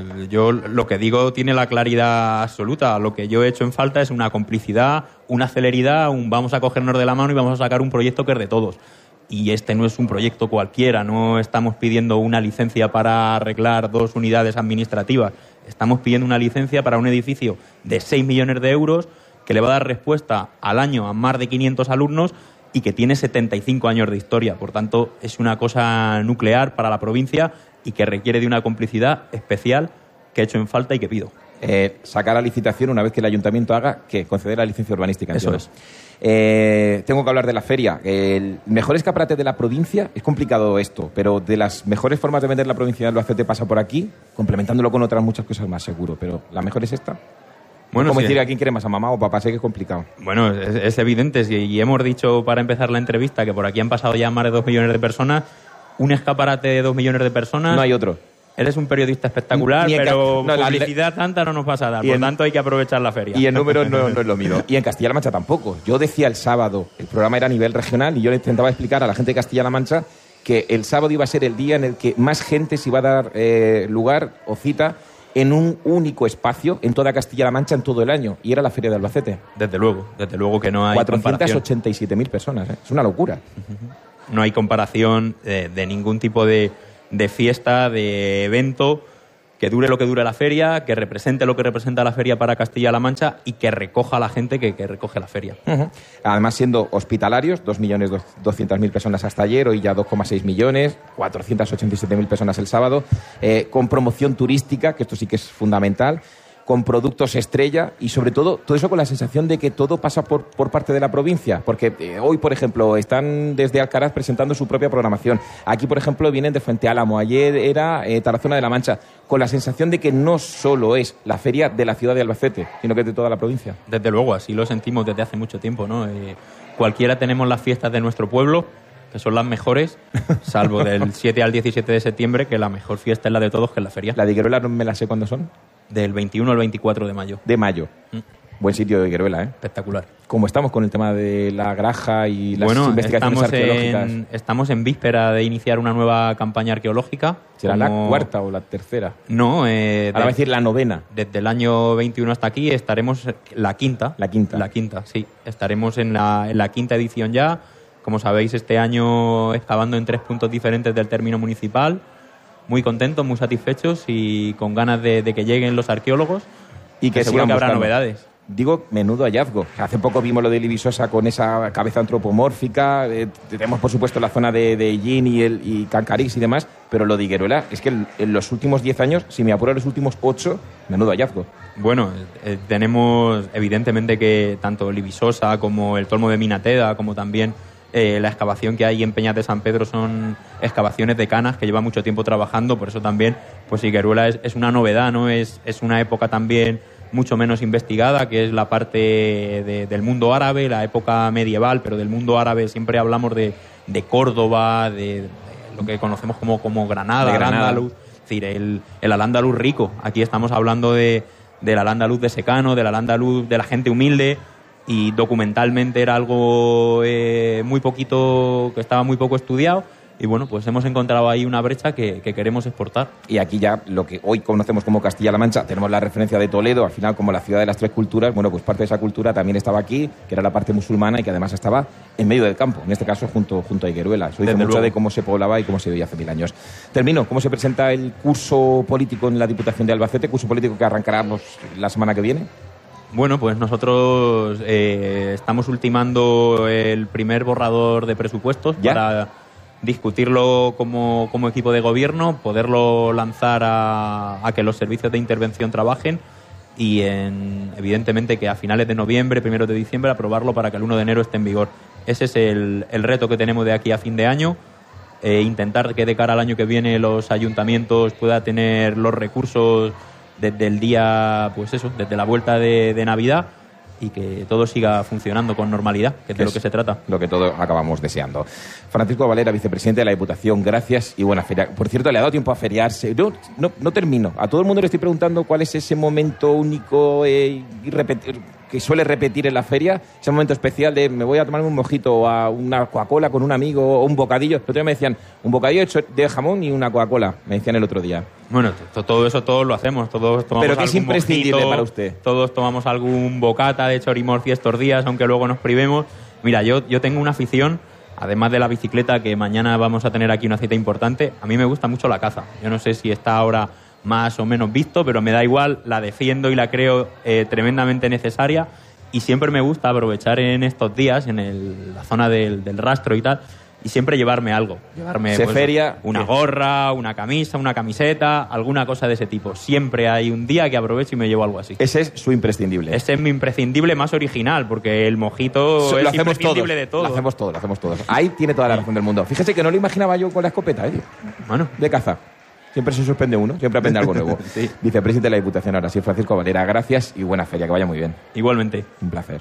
S4: yo lo que digo tiene la claridad absoluta. Lo que yo he hecho en falta es una complicidad, una celeridad, vamos a cogernos de la mano y vamos a sacar un proyecto que es de todos. Y este no es un proyecto cualquiera, no estamos pidiendo una licencia para arreglar 2 unidades administrativas. Estamos pidiendo una licencia para un edificio de 6 millones de euros que le va a dar respuesta al año a más de 500 alumnos y que tiene 75 años de historia. Por tanto, es una cosa nuclear para la provincia y que requiere de una complicidad especial que he hecho en falta y que pido.
S19: Sacar a licitación una vez que el ayuntamiento haga, ¿qué? Conceder la licencia urbanística.
S4: Eso
S19: entiendo. Tengo que hablar de la feria. El mejor escaparate de la provincia, es complicado esto, pero de las mejores formas de vender la provincia de Albacete pasa por aquí, complementándolo con otras muchas cosas más, seguro. Pero ¿la mejor es esta?
S4: Bueno,
S19: como
S4: sí.
S19: decir a quién quiere más, a mamá o papá, sé que es complicado.
S4: Bueno, es evidente, y hemos dicho para empezar la entrevista que por aquí han pasado ya más de 2 millones de personas, un escaparate de 2 millones de personas...
S19: No hay otro.
S4: Eres un periodista espectacular, pero publicidad tanta no nos vas a dar, por tanto hay que aprovechar la feria.
S19: Y en números no es lo mío. Y en Castilla-La Mancha tampoco. Yo decía el sábado, el programa era a nivel regional, y yo le intentaba explicar a la gente de Castilla-La Mancha que el sábado iba a ser el día en el que más gente se iba a dar lugar o cita en un único espacio en toda Castilla-La Mancha en todo el año, y era la Feria de Albacete.
S4: Desde luego que no hay
S19: 487.000 personas, es una locura.
S4: No hay comparación de ningún tipo de fiesta, de evento, que dure lo que dure la feria, que represente lo que representa la feria para Castilla-La Mancha y que recoja a la gente que recoge la feria.
S19: Además, siendo hospitalarios, 2.200.000 personas hasta ayer, hoy ya 2,6 millones, 487.000 personas el sábado, con promoción turística, que esto sí que es fundamental, con productos estrella y sobre todo eso con la sensación de que todo pasa por parte de la provincia, porque hoy, por ejemplo, están desde Alcaraz presentando su propia programación. Aquí, por ejemplo, vienen de Fuente Álamo, ayer era Tarazona de la Mancha, con la sensación de que no solo es la feria de la ciudad de Albacete, sino que es de toda la provincia.
S4: Desde luego, así lo sentimos desde hace mucho tiempo, ¿no? Cualquiera tenemos las fiestas de nuestro pueblo, que son las mejores, salvo del 7 al 17 de septiembre, que la mejor fiesta es la de todos, que es la feria.
S19: ¿La de Igueruela no me la sé cuándo son?
S4: Del 21 al 24 de mayo.
S19: De mayo. Buen sitio de Higueruela, ¿eh?
S4: Espectacular.
S19: ¿Cómo estamos con el tema de la graja y las investigaciones arqueológicas?
S4: Estamos en víspera de iniciar una nueva campaña arqueológica.
S19: ¿Será la cuarta o la tercera?
S4: No.
S19: Ahora va a decir la novena.
S4: Desde el año 21 hasta aquí estaremos la quinta.
S19: La quinta.
S4: La quinta, sí. Estaremos en la quinta edición ya. Como sabéis, este año excavando en 3 puntos diferentes del término municipal. Muy contentos, muy satisfechos y con ganas de que lleguen los arqueólogos.
S19: Y que
S4: seguro que habrá
S19: buscando
S4: novedades.
S19: Digo, menudo hallazgo. Hace poco vimos lo de Libisosa con esa cabeza antropomórfica. Tenemos, por supuesto, la zona de Ellín y Cancarís y demás. Pero lo de Higueruela es que en los últimos 10 años, si me apuro en los últimos 8, menudo hallazgo.
S4: Bueno, tenemos evidentemente que tanto Libisosa como el Tolmo de Minateda, como también la excavación que hay en Peñas de San Pedro son excavaciones de canas que lleva mucho tiempo trabajando. Por eso también, pues Higueruela es una novedad, ¿no? Es una época también mucho menos investigada, que es la parte del mundo árabe, la época medieval, pero del mundo árabe siempre hablamos de Córdoba, de lo que conocemos como Granada, Al-Ándalus, es decir, el Al-Ándalus rico. Aquí estamos hablando del Al-Ándalus de secano, del Al-Ándalus de la gente humilde, y documentalmente era algo que estaba muy poco estudiado. Y bueno, pues hemos encontrado ahí una brecha que queremos exportar.
S19: Y aquí ya lo que hoy conocemos como Castilla-La Mancha, tenemos la referencia de Toledo, al final como la ciudad de las 3 culturas. Bueno, pues parte de esa cultura también estaba aquí, que era la parte musulmana y que además estaba en medio del campo, en este caso junto a Higueruela. Eso dice mucho de cómo se poblaba y cómo se vivía hace 1000 años. Termino, ¿cómo se presenta el curso político en la Diputación de Albacete? Curso político que arrancará la semana que viene.
S4: Bueno, pues nosotros estamos ultimando el primer borrador de presupuestos para discutirlo como equipo de gobierno, poderlo lanzar a que los servicios de intervención trabajen y evidentemente que a finales de noviembre, 1 de diciembre, aprobarlo para que el 1 de enero esté en vigor. Ese es el reto que tenemos de aquí a fin de año, intentar que de cara al año que viene los ayuntamientos puedan tener los recursos desde el día, pues eso, desde la vuelta de Navidad, y que todo siga funcionando con normalidad, que es de lo que se trata.
S19: Lo que todos acabamos deseando. Francisco Valera, vicepresidente de la Diputación, gracias y buena feria. Por cierto, ¿le ha dado tiempo a feriarse? No termino. A todo el mundo le estoy preguntando cuál es ese momento único que suele repetir en la feria, ese momento especial de me voy a tomarme un mojito o a una Coca-Cola con un amigo o un bocadillo. El otro día me decían, un bocadillo de jamón y una Coca-Cola, me decían el otro día.
S4: Bueno, todo eso todos lo hacemos, todos tomamos.
S19: ¿Pero qué es imprescindible
S4: mojito,
S19: para usted?
S4: Todos tomamos algún bocata de chorimorci estos días, aunque luego nos privemos. Mira, yo tengo una afición, además de la bicicleta, que mañana vamos a tener aquí una cita importante. A mí me gusta mucho la caza. Yo no sé si está ahora más o menos visto, pero me da igual, la defiendo y la creo tremendamente necesaria. Y siempre me gusta aprovechar en estos días, en la zona del rastro y tal, y siempre llevarme algo. Llevarme
S19: feria,
S4: una gorra, una camisa, una camiseta, alguna cosa de ese tipo. Siempre hay un día que aprovecho y me llevo algo así.
S19: Ese es su imprescindible.
S4: Ese es mi imprescindible más original, porque el mojito es imprescindible de todo.
S19: Lo hacemos todos. Ahí tiene toda la razón del mundo. Fíjese que no lo imaginaba yo con la escopeta,
S4: Bueno.
S19: De caza. Siempre se sorprende uno, siempre aprende algo nuevo.
S4: Sí.
S19: Vicepresidente de la Diputación, ahora sí, Francisco Valera. Gracias y buena feria, que vaya muy bien.
S4: Igualmente.
S19: Un placer.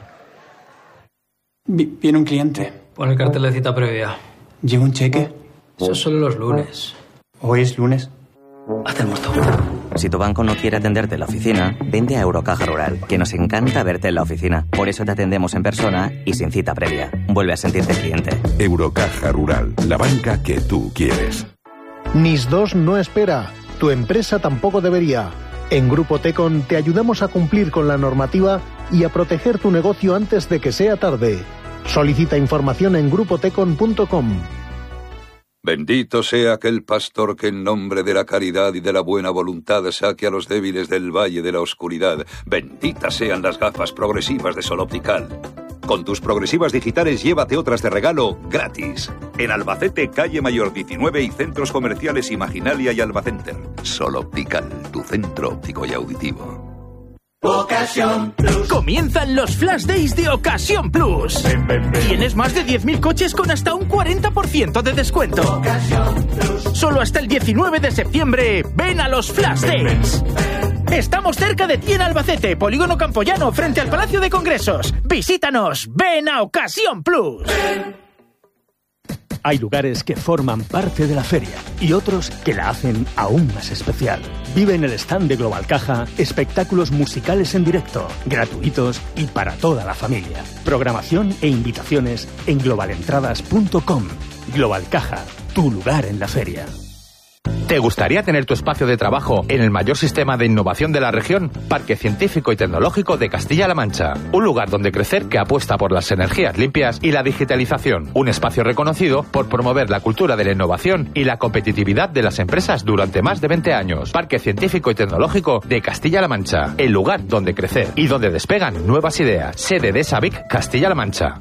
S5: Viene un cliente.
S6: Pon el cartel de cita previa.
S5: ¿Lleva un cheque?
S6: Eso son los lunes.
S5: ¿Hoy es lunes?
S6: Haz el muerto.
S7: Si tu banco no quiere atenderte en la oficina, vende a Eurocaja Rural, que nos encanta verte en la oficina. Por eso te atendemos en persona y sin cita previa. Vuelve a sentirte cliente.
S8: Eurocaja Rural, la banca que tú quieres.
S2: NIS 2 no espera. Tu empresa tampoco debería. En Grupo Tecon te ayudamos a cumplir con la normativa y a proteger tu negocio antes de que sea tarde. Solicita información en grupotecon.com.
S8: Bendito sea aquel pastor que en nombre de la caridad y de la buena voluntad saque a los débiles del valle de la oscuridad. Benditas sean las gafas progresivas de Sol Optical. Con tus progresivas digitales llévate otras de regalo gratis. En Albacete, calle Mayor 19 y centros comerciales Imaginalia y Albacenter. Sol Optical, tu centro óptico y auditivo.
S9: Ocasión Plus. Comienzan los Flash Days de Ocasión Plus. Tienes más de 10.000 coches con hasta un 40% de descuento. Ocasión Plus. Solo hasta el 19 de septiembre, ven a los Flash Days. Estamos cerca de ti en Albacete, Polígono Campoyano, frente al Palacio de Congresos. Visítanos, ven a Ocasión Plus.
S1: Hay lugares que forman parte de la feria y otros que la hacen aún más especial. Vive en el stand de Global Caja espectáculos musicales en directo, gratuitos y para toda la familia. Programación e invitaciones en globalentradas.com. Global Caja, tu lugar en la feria.
S10: ¿Te gustaría tener tu espacio de trabajo en el mayor sistema de innovación de la región? Parque Científico y Tecnológico de Castilla-La Mancha. Un lugar donde crecer que apuesta por las energías limpias y la digitalización. Un espacio reconocido por promover la cultura de la innovación y la competitividad de las empresas durante más de 20 años. Parque Científico y Tecnológico de Castilla-La Mancha. El lugar donde crecer y donde despegan nuevas ideas. Sede de SABIC Castilla-La Mancha.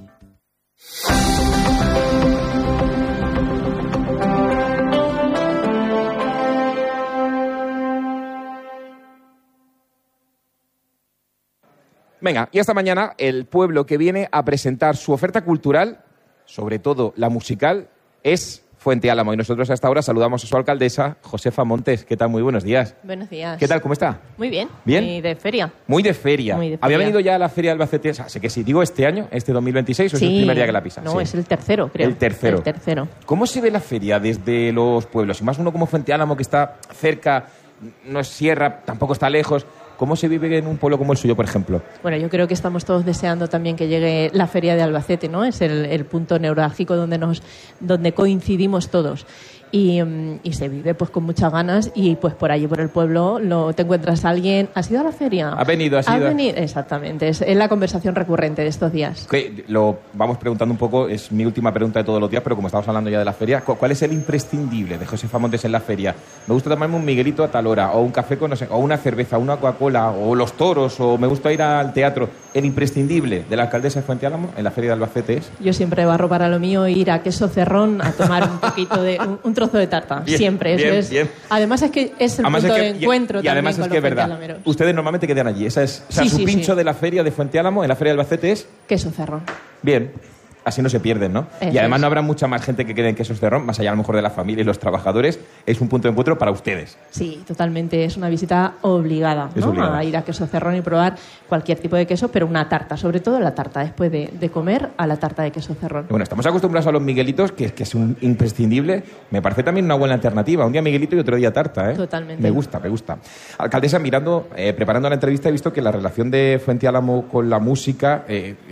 S19: Venga, y esta mañana el pueblo que viene a presentar su oferta cultural, sobre todo la musical, es Fuente Álamo. Y nosotros a esta hora saludamos a su alcaldesa, Josefa Montes. ¿Qué tal? Muy buenos días.
S11: Buenos días.
S19: ¿Qué tal? ¿Cómo está?
S11: Muy bien.
S19: ¿Bien?
S11: Muy de feria.
S19: Muy de feria.
S11: Muy de feria.
S19: ¿Había venido ya a la feria de Albacete? O sea, sé que sí. Digo, este año, este 2026, ¿o es el primer día que la pisa?
S11: No,
S19: sí.
S11: es el tercero, creo.
S19: El tercero.
S11: El tercero.
S19: ¿Cómo se ve la feria desde los pueblos? Y más uno como Fuente Álamo, que está cerca, no es sierra, tampoco está lejos. ¿Cómo se vive en un pueblo como el suyo, por ejemplo?
S11: Bueno, yo creo que estamos todos deseando también que llegue la feria de Albacete, ¿no? Es el punto neurálgico donde coincidimos todos. Y se vive pues con muchas ganas y pues por allí, por el pueblo, te encuentras a alguien. ¿Has ido a la feria?
S19: Ha venido.
S11: Exactamente, es la conversación recurrente de estos días.
S19: Okay, lo vamos preguntando un poco, es mi última pregunta de todos los días, pero como estamos hablando ya de la feria, ¿cuál es el imprescindible de Josefa Montes en la feria? Me gusta tomarme un Miguelito a tal hora, o un café con, no sé, o una cerveza, una Coca-Cola, o los toros, o me gusta ir al teatro. El imprescindible de la alcaldesa de Fuente Álamo en la feria de Albacete es...
S11: Yo siempre barro para lo mío ir a Queso Cerrón a tomar un poquito de... un trozo de tarta, bien, siempre.
S19: Bien,
S11: eso es.
S19: Bien.
S11: Además es que es el punto de encuentro
S19: y además
S11: también
S19: es que es verdad. Ustedes normalmente quedan allí. Esa es, su pincho de la feria de Fuente Álamo en la feria de Albacete es...
S11: Queso Cerrón.
S19: Bien. Así no se pierden, ¿no? Y además no habrá mucha más gente que quede en Quesos Cerrón, más allá a lo mejor de la familia y los trabajadores. Es un punto de encuentro para ustedes.
S11: Sí, totalmente. Es una visita obligada, ¿no? A ir a Queso Cerrón y probar cualquier tipo de queso, pero una tarta, sobre todo la tarta, después de comer, a la tarta de Queso Cerrón.
S19: Bueno, estamos acostumbrados a los Miguelitos, que es un imprescindible. Me parece también una buena alternativa. Un día Miguelito y otro día tarta, ¿eh?
S11: Totalmente.
S19: Me gusta. Alcaldesa, preparando la entrevista, he visto que la relación de Fuente Álamo con la música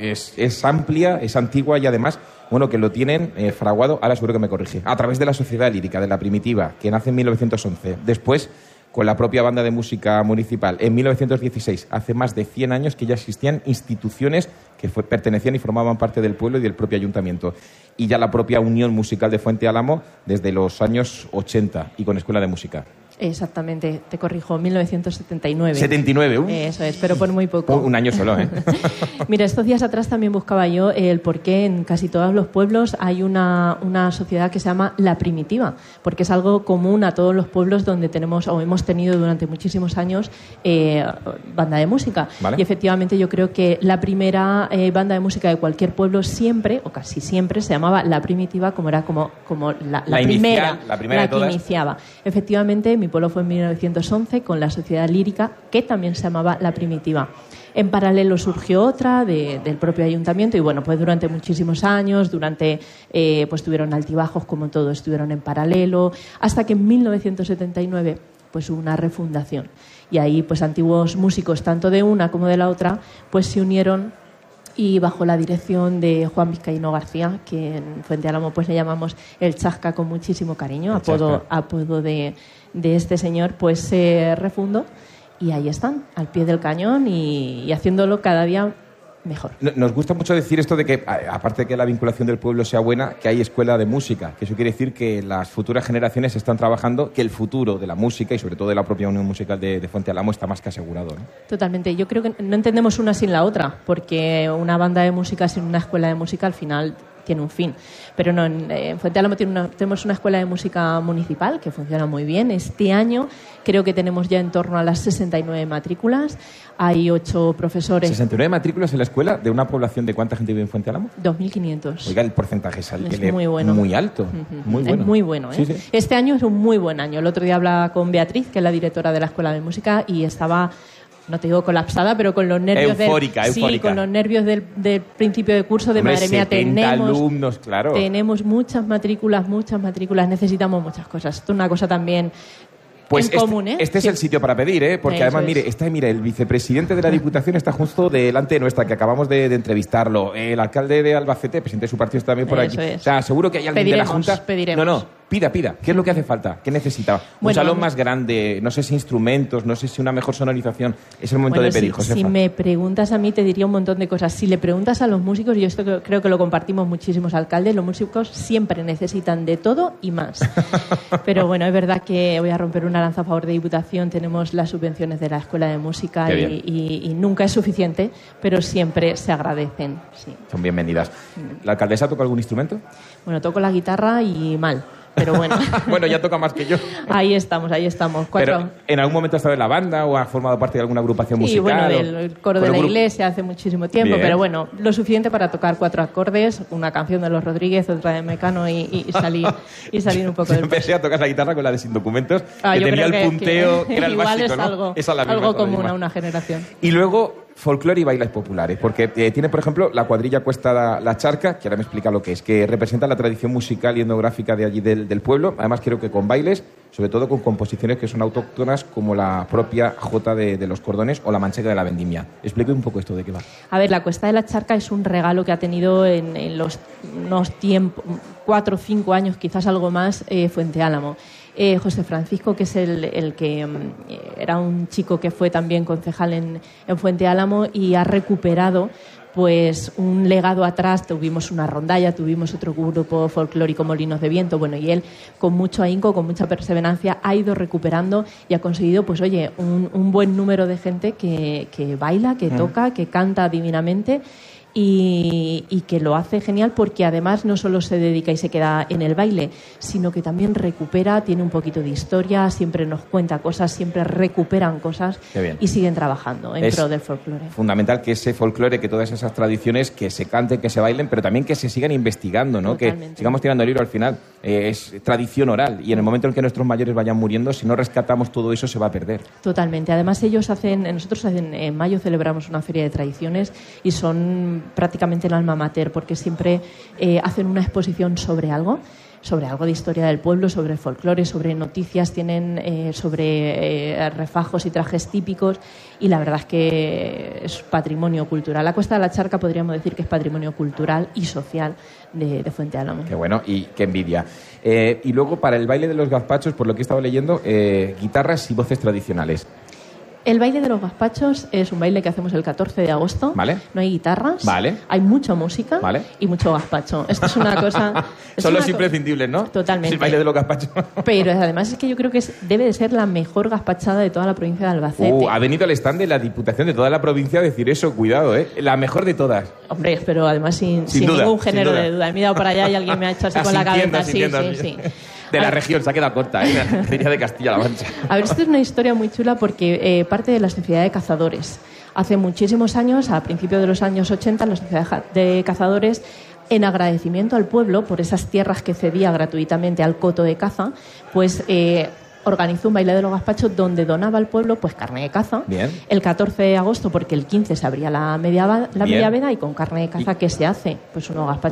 S19: es amplia, es antigua y además... Bueno, que lo tienen fraguado, ahora seguro que me corrige, a través de la Sociedad Lírica de la Primitiva, que nace en 1911. Después, con la propia banda de música municipal, en 1916, hace más de 100 años que ya existían instituciones que pertenecían y formaban parte del pueblo y del propio ayuntamiento. Y ya la propia Unión Musical de Fuente Álamo desde los años 80 y con Escuela de Música.
S11: Exactamente, te corrijo, 1979.
S19: 79,
S11: Eso es, pero por muy poco.
S19: Un año solo, ¿eh?
S11: Mira, estos días atrás también buscaba yo el por qué en casi todos los pueblos hay una sociedad que se llama La Primitiva, porque es algo común a todos los pueblos donde tenemos o hemos tenido durante muchísimos años banda de música. ¿Vale? Y efectivamente yo creo que la primera banda de música de cualquier pueblo siempre, o casi siempre, se llamaba La Primitiva, como era como la primera que iniciaba. Efectivamente, mi pueblo fue en 1911 con la Sociedad Lírica, que también se llamaba La Primitiva. En paralelo surgió otra del propio ayuntamiento y bueno, pues durante muchísimos años, pues tuvieron altibajos como todo, estuvieron en paralelo, hasta que en 1979 pues hubo una refundación. Y ahí pues antiguos músicos, tanto de una como de la otra, pues se unieron y bajo la dirección de Juan Vizcaíno García, que en Fuente Álamo pues le llamamos el Chasca con muchísimo cariño, apodo de este señor, pues se refundó y ahí están, al pie del cañón y haciéndolo cada día mejor.
S19: Nos gusta mucho decir esto de que, aparte de que la vinculación del pueblo sea buena, que hay escuela de música, que eso quiere decir que las futuras generaciones están trabajando, que el futuro de la música y sobre todo de la propia Unión Musical de Fuente Álamo está más que asegurado, ¿no?
S11: Totalmente. Yo creo que no entendemos una sin la otra, porque una banda de música sin una escuela de música al final tiene un fin. Pero no, en Fuente Álamo tenemos una escuela de música municipal que funciona muy bien. Este año creo que tenemos ya en torno a las 69 matrículas. Hay 8 profesores.
S19: 69 matrículas en la escuela, de una población de ¿cuánta gente vive en Fuente Álamo?
S11: 2.500.
S19: Oiga, el porcentaje es
S11: muy bueno.
S19: Muy alto. Muy bueno.
S11: Es muy bueno, ¿eh?
S19: Sí, sí.
S11: Este año es un muy buen año. El otro día hablaba con Beatriz, que es la directora de la Escuela de Música, y estaba no te digo colapsada, pero con los nervios
S19: eufórica.
S11: Sí, con los nervios del principio de curso de,
S19: hombre,
S11: madre mía,
S19: 70 alumnos, claro.
S11: Tenemos muchas matrículas, necesitamos muchas cosas. Esto es una cosa también...
S19: Pues
S11: común,
S19: este es el sitio para pedir, porque
S11: Eso
S19: además, mire, el vicepresidente de la Diputación está justo delante de nuestra, que acabamos de entrevistarlo. El alcalde de Albacete, presidente de su partido, está también por aquí.
S11: Es.
S19: O sea, seguro que hay alguien de la Junta.
S11: Pediremos.
S19: No, pida. ¿Qué es lo que hace falta? ¿Qué necesita? Un salón más grande, no sé si instrumentos, no sé si una mejor sonorización. Es el momento de pedir, Josefa.
S11: Si me preguntas a mí, te diría un montón de cosas. Si le preguntas a los músicos, yo esto creo que lo compartimos muchísimos alcaldes, los músicos siempre necesitan de todo y más. Pero bueno, es verdad que voy a romper una lanza a favor de Diputación. Tenemos las subvenciones de la Escuela de Música y nunca es suficiente, pero siempre se agradecen. Sí.
S19: Son bienvenidas. ¿La alcaldesa toca algún instrumento?
S11: Bueno, toco la guitarra y mal. Pero bueno.
S19: Bueno, ya toca más que yo.
S11: Ahí estamos.
S19: Pero ¿en algún momento ha estado en la banda o ha formado parte de alguna agrupación musical?
S11: Sí, bueno, del coro de la iglesia hace muchísimo tiempo, pero bueno, lo suficiente para tocar 4 acordes, una canción de Los Rodríguez, otra de Mecano y salir un poco del...
S19: Empecé a tocar la guitarra con la de Sin Documentos, que tenía el punteo, que era el básico, ¿no?
S11: Es algo común a una generación.
S19: Y luego... folclore y bailes populares, porque tiene, por ejemplo, la cuadrilla Cuesta la Charca, que ahora me explica lo que es, que representa la tradición musical y etnográfica de allí del pueblo, además creo que con bailes, sobre todo con composiciones que son autóctonas, como la propia Jota de los Cordones o la Manchega de la Vendimia. Explique un poco esto de qué va.
S11: A ver, la Cuesta de la Charca es un regalo que ha tenido en unos tiempos, 4 o 5 años, quizás algo más, Fuente Álamo. José Francisco, que es el que era un chico que fue también concejal en Fuente Álamo y ha recuperado pues un legado atrás. Tuvimos una rondalla, tuvimos otro grupo folclórico, Molinos de Viento, bueno, y él con mucho ahínco, con mucha perseverancia ha ido recuperando y ha conseguido, pues oye, un buen número de gente que baila, que toca, que canta divinamente. Y que lo hace genial porque además no solo se dedica y se queda en el baile, sino que también recupera, tiene un poquito de historia, siempre nos cuenta cosas, siempre recuperan cosas y siguen trabajando en pro del folclore.
S19: Fundamental que ese folclore, que todas esas tradiciones, que se canten, que se bailen, pero también que se sigan investigando, ¿no? Totalmente. Que sigamos tirando el hilo al final. Es tradición oral y en el momento en que nuestros mayores vayan muriendo, si no rescatamos todo eso, se va a perder.
S11: Totalmente. Además nosotros en mayo celebramos una feria de tradiciones y son prácticamente el alma mater, porque siempre hacen una exposición sobre algo de historia del pueblo, sobre el folclore, sobre noticias, tienen sobre refajos y trajes típicos, y la verdad es que es patrimonio cultural. La Cuesta de la Charca podríamos decir que es patrimonio cultural y social de Fuente Álamo.
S19: Qué bueno y qué envidia. Y luego, para el baile de los gazpachos, por lo que he estado leyendo, guitarras y voces tradicionales.
S11: El baile de los gazpachos es un baile que hacemos el 14 de agosto.
S19: ¿Vale?
S11: No hay guitarras.
S19: ¿Vale?
S11: Hay mucha música.
S19: ¿Vale?
S11: Y mucho gazpacho. Esto es una cosa...
S19: Son los imprescindibles, ¿no?
S11: Totalmente.
S19: El baile de los gazpachos.
S11: Pero además es que yo creo que debe de ser la mejor gazpachada de toda la provincia de Albacete.
S19: Ha venido al stand de la Diputación de toda la provincia a decir eso. Cuidado, ¿eh? La mejor de todas.
S11: Hombre, pero además sin
S19: duda,
S11: ningún género
S19: sin duda.
S11: de duda. He mirado para allá y alguien me ha hecho así con la cabeza. Sí.
S19: De la región, se ha quedado corta, ¿eh? La feria de Castilla-La Mancha.
S11: A ver, esto es una historia muy chula porque parte de la Sociedad de Cazadores. Hace muchísimos años, a principios de los años 80, la Sociedad de Cazadores, en agradecimiento al pueblo por esas tierras que cedía gratuitamente al coto de caza, pues organizó un baile de los gazpachos donde donaba al pueblo pues carne de caza.
S19: Bien.
S11: El 14 de agosto, porque el 15 se abría la media veda, y con carne de caza, ¿qué se hace? Pues unos gazpachos.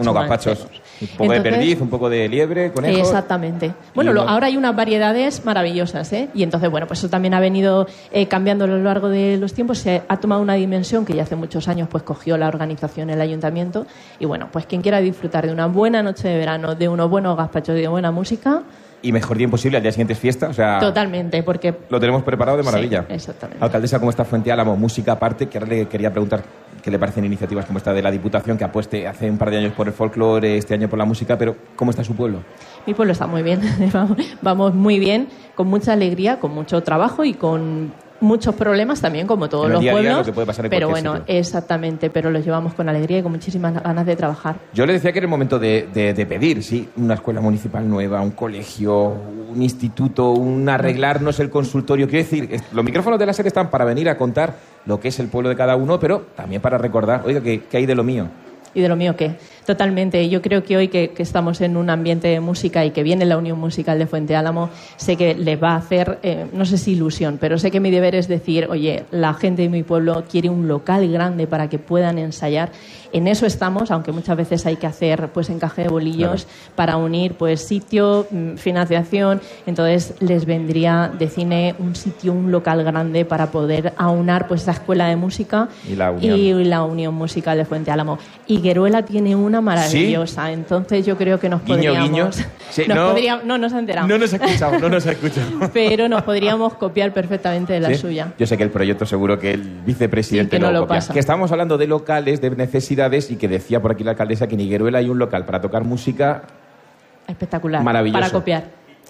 S19: Un poco de perdiz, un poco de liebre, conejo.
S11: Exactamente. Bueno, ahora hay unas variedades maravillosas, ¿eh? Y entonces, bueno, pues eso también ha venido cambiando a lo largo de los tiempos. Se ha tomado una dimensión que ya hace muchos años pues cogió la organización, el ayuntamiento. Y bueno, pues quien quiera disfrutar de una buena noche de verano, de unos buenos gazpachos y de buena música...
S19: Y mejor día imposible, al día siguiente es fiesta, o sea...
S11: Totalmente, porque...
S19: Lo tenemos preparado de maravilla.
S11: Sí, exactamente.
S19: Alcaldesa, ¿cómo está Fuente Álamo? Música aparte, que ahora le quería preguntar qué le parecen iniciativas como esta de la Diputación, que apueste hace un par de años por el folclore, este año por la música, pero ¿cómo está su pueblo?
S11: Mi pueblo está muy bien, vamos muy bien, con mucha alegría, con mucho trabajo y con... muchos problemas también, como todos los pueblos,
S19: lo que puede pasar en
S11: pero
S19: cualquier
S11: bueno,
S19: sitio.
S11: Exactamente, pero los llevamos con alegría y con muchísimas ganas de trabajar.
S19: Yo le decía que era el momento de pedir, sí, una escuela municipal nueva, un colegio, un instituto, un arreglarnos el consultorio. Quiero decir, los micrófonos de la SER están para venir a contar lo que es el pueblo de cada uno, pero también para recordar, oiga, ¿qué hay de lo mío?
S11: ¿Y de lo mío qué? Totalmente. Yo creo que hoy que estamos en un ambiente de música y que viene la Unión Musical de Fuente Álamo, sé que les va a hacer, no sé si ilusión, pero sé que mi deber es decir, oye, la gente de mi pueblo quiere un local grande para que puedan ensayar. En eso estamos, aunque muchas veces hay que hacer pues encaje de bolillos para unir pues sitio, financiación. Entonces les vendría de cine un sitio, un local grande para poder aunar pues esa escuela de música y la Unión Musical de Fuente Álamo. Y Gueruela tiene una maravillosa, ¿sí? Entonces yo creo que nos podríamos...
S19: Guiño. Sí,
S11: no se ha enterado.
S19: No nos ha escuchado.
S11: Pero nos podríamos copiar perfectamente de la suya.
S19: Yo sé que el proyecto seguro que el vicepresidente
S11: no lo
S19: copia.
S11: pasa.
S19: Que estamos hablando de locales, de necesidades, y que decía por aquí la alcaldesa que en Higueruela hay un local para tocar música
S11: espectacular,
S19: maravilloso.
S11: para copiar.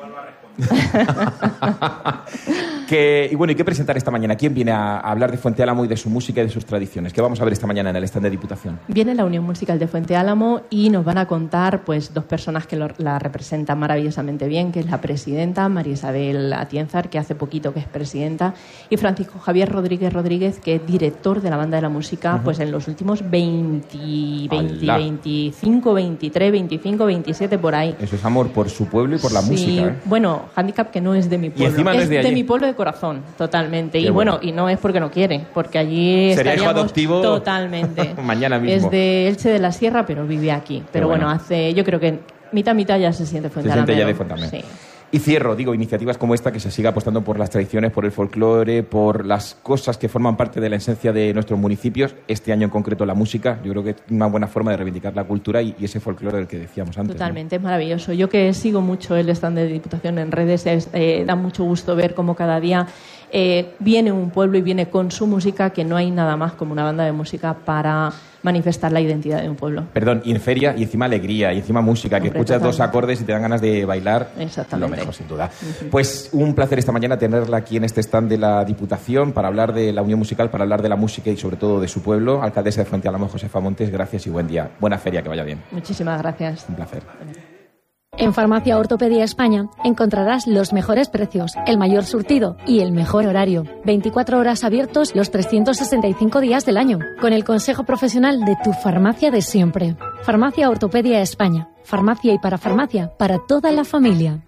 S19: ¿Y qué presentar esta mañana? ¿Quién viene a hablar de Fuente Álamo y de su música y de sus tradiciones? ¿Qué vamos a ver esta mañana en el stand de Diputación?
S11: Viene la Unión Musical de Fuente Álamo y nos van a contar pues dos personas que la representan maravillosamente bien, que es la presidenta María Isabel Atienzar, que hace poquito que es presidenta, y Francisco Javier Rodríguez, que es director de la Banda de la Música pues en los últimos 25, 23, 25, 27 por ahí.
S19: Eso es amor por su pueblo y por la música.
S11: Bueno, hándicap que no es de mi pueblo,
S19: y encima no es de
S11: mi pueblo de corazón, totalmente.
S19: Qué
S11: y bueno, y no es porque no quiere, porque allí
S19: sería
S11: estaríamos
S19: hijo adoptivo
S11: totalmente.
S19: Mañana mismo.
S11: Es de Elche de la Sierra, pero vive aquí. Pero bueno, yo creo que mitad ya se siente Fuentealamero.
S19: Se siente ya de Fuentealamero. Sí. Y cierro, iniciativas como esta, que se siga apostando por las tradiciones, por el folclore, por las cosas que forman parte de la esencia de nuestros municipios. Este año en concreto la música, yo creo que es una buena forma de reivindicar la cultura y ese folclore del que decíamos antes.
S11: Totalmente, ¿no? Es maravilloso. Yo que sigo mucho el stand de Diputación en redes, da mucho gusto ver cómo cada día viene un pueblo y viene con su música, que no hay nada más como una banda de música para manifestar la identidad de un pueblo.
S19: Perdón, y en feria, y encima alegría, y encima música, que escuchas dos acordes y te dan ganas de bailar.
S11: Exactamente.
S19: Lo mejor, sin duda. Pues un placer esta mañana tenerla aquí en este stand de la Diputación para hablar de la Unión Musical, para hablar de la música y sobre todo de su pueblo. Alcaldesa de Fuente Álamo, Josefa Montes, gracias y buen día. Buena feria, que vaya bien.
S11: Muchísimas gracias.
S19: Un placer.
S29: En Farmacia Ortopedia España encontrarás los mejores precios, el mayor surtido y el mejor horario. 24 horas abiertos los 365 días del año, con el consejo profesional de tu farmacia de siempre. Farmacia Ortopedia España. Farmacia y parafarmacia para toda la familia.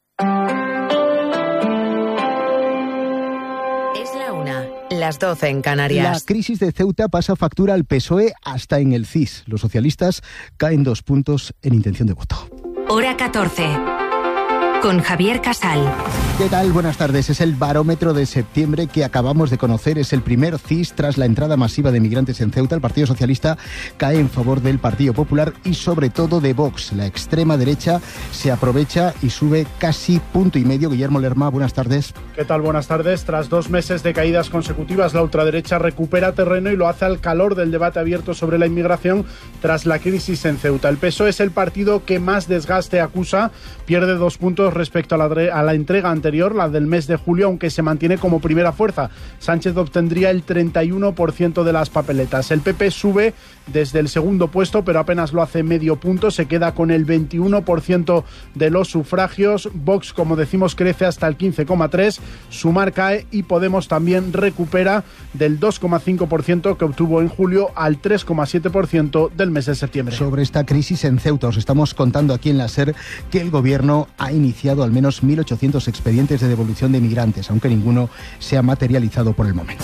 S12: Es la 1, las 12 en Canarias.
S13: La crisis de Ceuta pasa factura al PSOE hasta en el CIS. Los socialistas caen 2 puntos en intención de voto.
S12: Hora 14. Con Javier Casal.
S13: ¿Qué tal? Buenas tardes. Es el barómetro de septiembre que acabamos de conocer. Es el primer CIS tras la entrada masiva de migrantes en Ceuta. El Partido Socialista cae en favor del Partido Popular y sobre todo de Vox. La extrema derecha se aprovecha y sube casi 1,5 puntos. Guillermo Lerma, buenas tardes.
S14: ¿Qué tal? Buenas tardes. Tras 2 meses de caídas consecutivas, la ultraderecha recupera terreno y lo hace al calor del debate abierto sobre la inmigración tras la crisis en Ceuta. El PSOE es el partido que más desgaste acusa. Pierde 2 puntos respecto a la entrega anterior, la del mes de julio, aunque se mantiene como primera fuerza. Sánchez obtendría el 31% de las papeletas. El PP sube desde el segundo puesto, pero apenas lo hace medio punto. Se queda con el 21% de los sufragios. Vox, como decimos, crece hasta el 15,3%. Sumar cae y Podemos también recupera del 2,5% que obtuvo en julio al 3,7% del mes de septiembre.
S13: Sobre esta crisis en Ceuta, os estamos contando aquí en la SER que el gobierno ha iniciado al menos 1.800 expedientes de devolución de migrantes, aunque ninguno se ha materializado por el momento.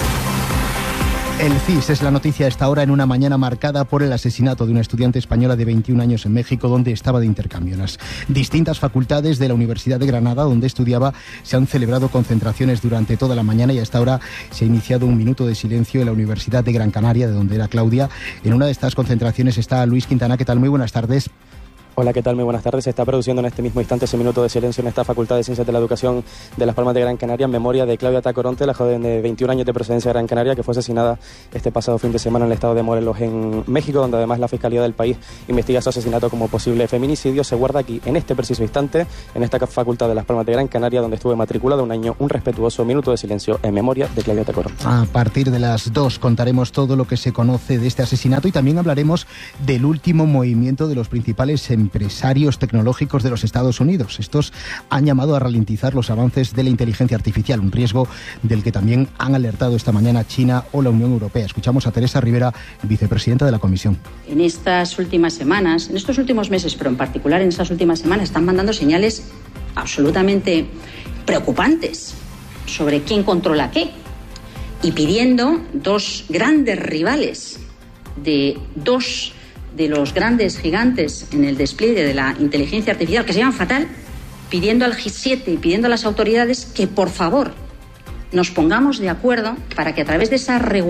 S13: El CIS es la noticia a esta hora en una mañana marcada por el asesinato de una estudiante española de 21 años en México, donde estaba de intercambio. En las distintas facultades de la Universidad de Granada, donde estudiaba, se han celebrado concentraciones durante toda la mañana y a esta hora se ha iniciado un minuto de silencio en la Universidad de Gran Canaria, de donde era Claudia. En una de estas concentraciones está Luis Quintana. ¿Qué tal? Muy buenas tardes.
S15: Hola, ¿qué tal? Muy buenas tardes. Se está produciendo en este mismo instante ese minuto de silencio en esta Facultad de Ciencias de la Educación de Las Palmas de Gran Canaria en memoria de Claudia Tacoronte, la joven de 21 años de procedencia de Gran Canaria que fue asesinada este pasado fin de semana en el estado de Morelos, en México, donde además la Fiscalía del país investiga su asesinato como posible feminicidio. Se guarda aquí, en este preciso instante, en esta Facultad de Las Palmas de Gran Canaria, donde estuve matriculado un año, un respetuoso minuto de silencio en memoria de Claudia Tacoronte.
S13: A partir de las 2 contaremos todo lo que se conoce de este asesinato y también hablaremos del último movimiento de los principales empresarios tecnológicos de los Estados Unidos. Estos han llamado a ralentizar los avances de la inteligencia artificial, un riesgo del que también han alertado esta mañana China o la Unión Europea. Escuchamos a Teresa Rivera, vicepresidenta de la Comisión.
S16: En estas últimas semanas, en estos últimos meses, pero en particular en estas últimas semanas, están mandando señales absolutamente preocupantes sobre quién controla qué y pidiendo dos grandes rivales de dos de los grandes gigantes en el despliegue de la inteligencia artificial, que se llaman fatal, pidiendo al G7 y pidiendo a las autoridades que por favor nos pongamos de acuerdo para que a través de esa regulación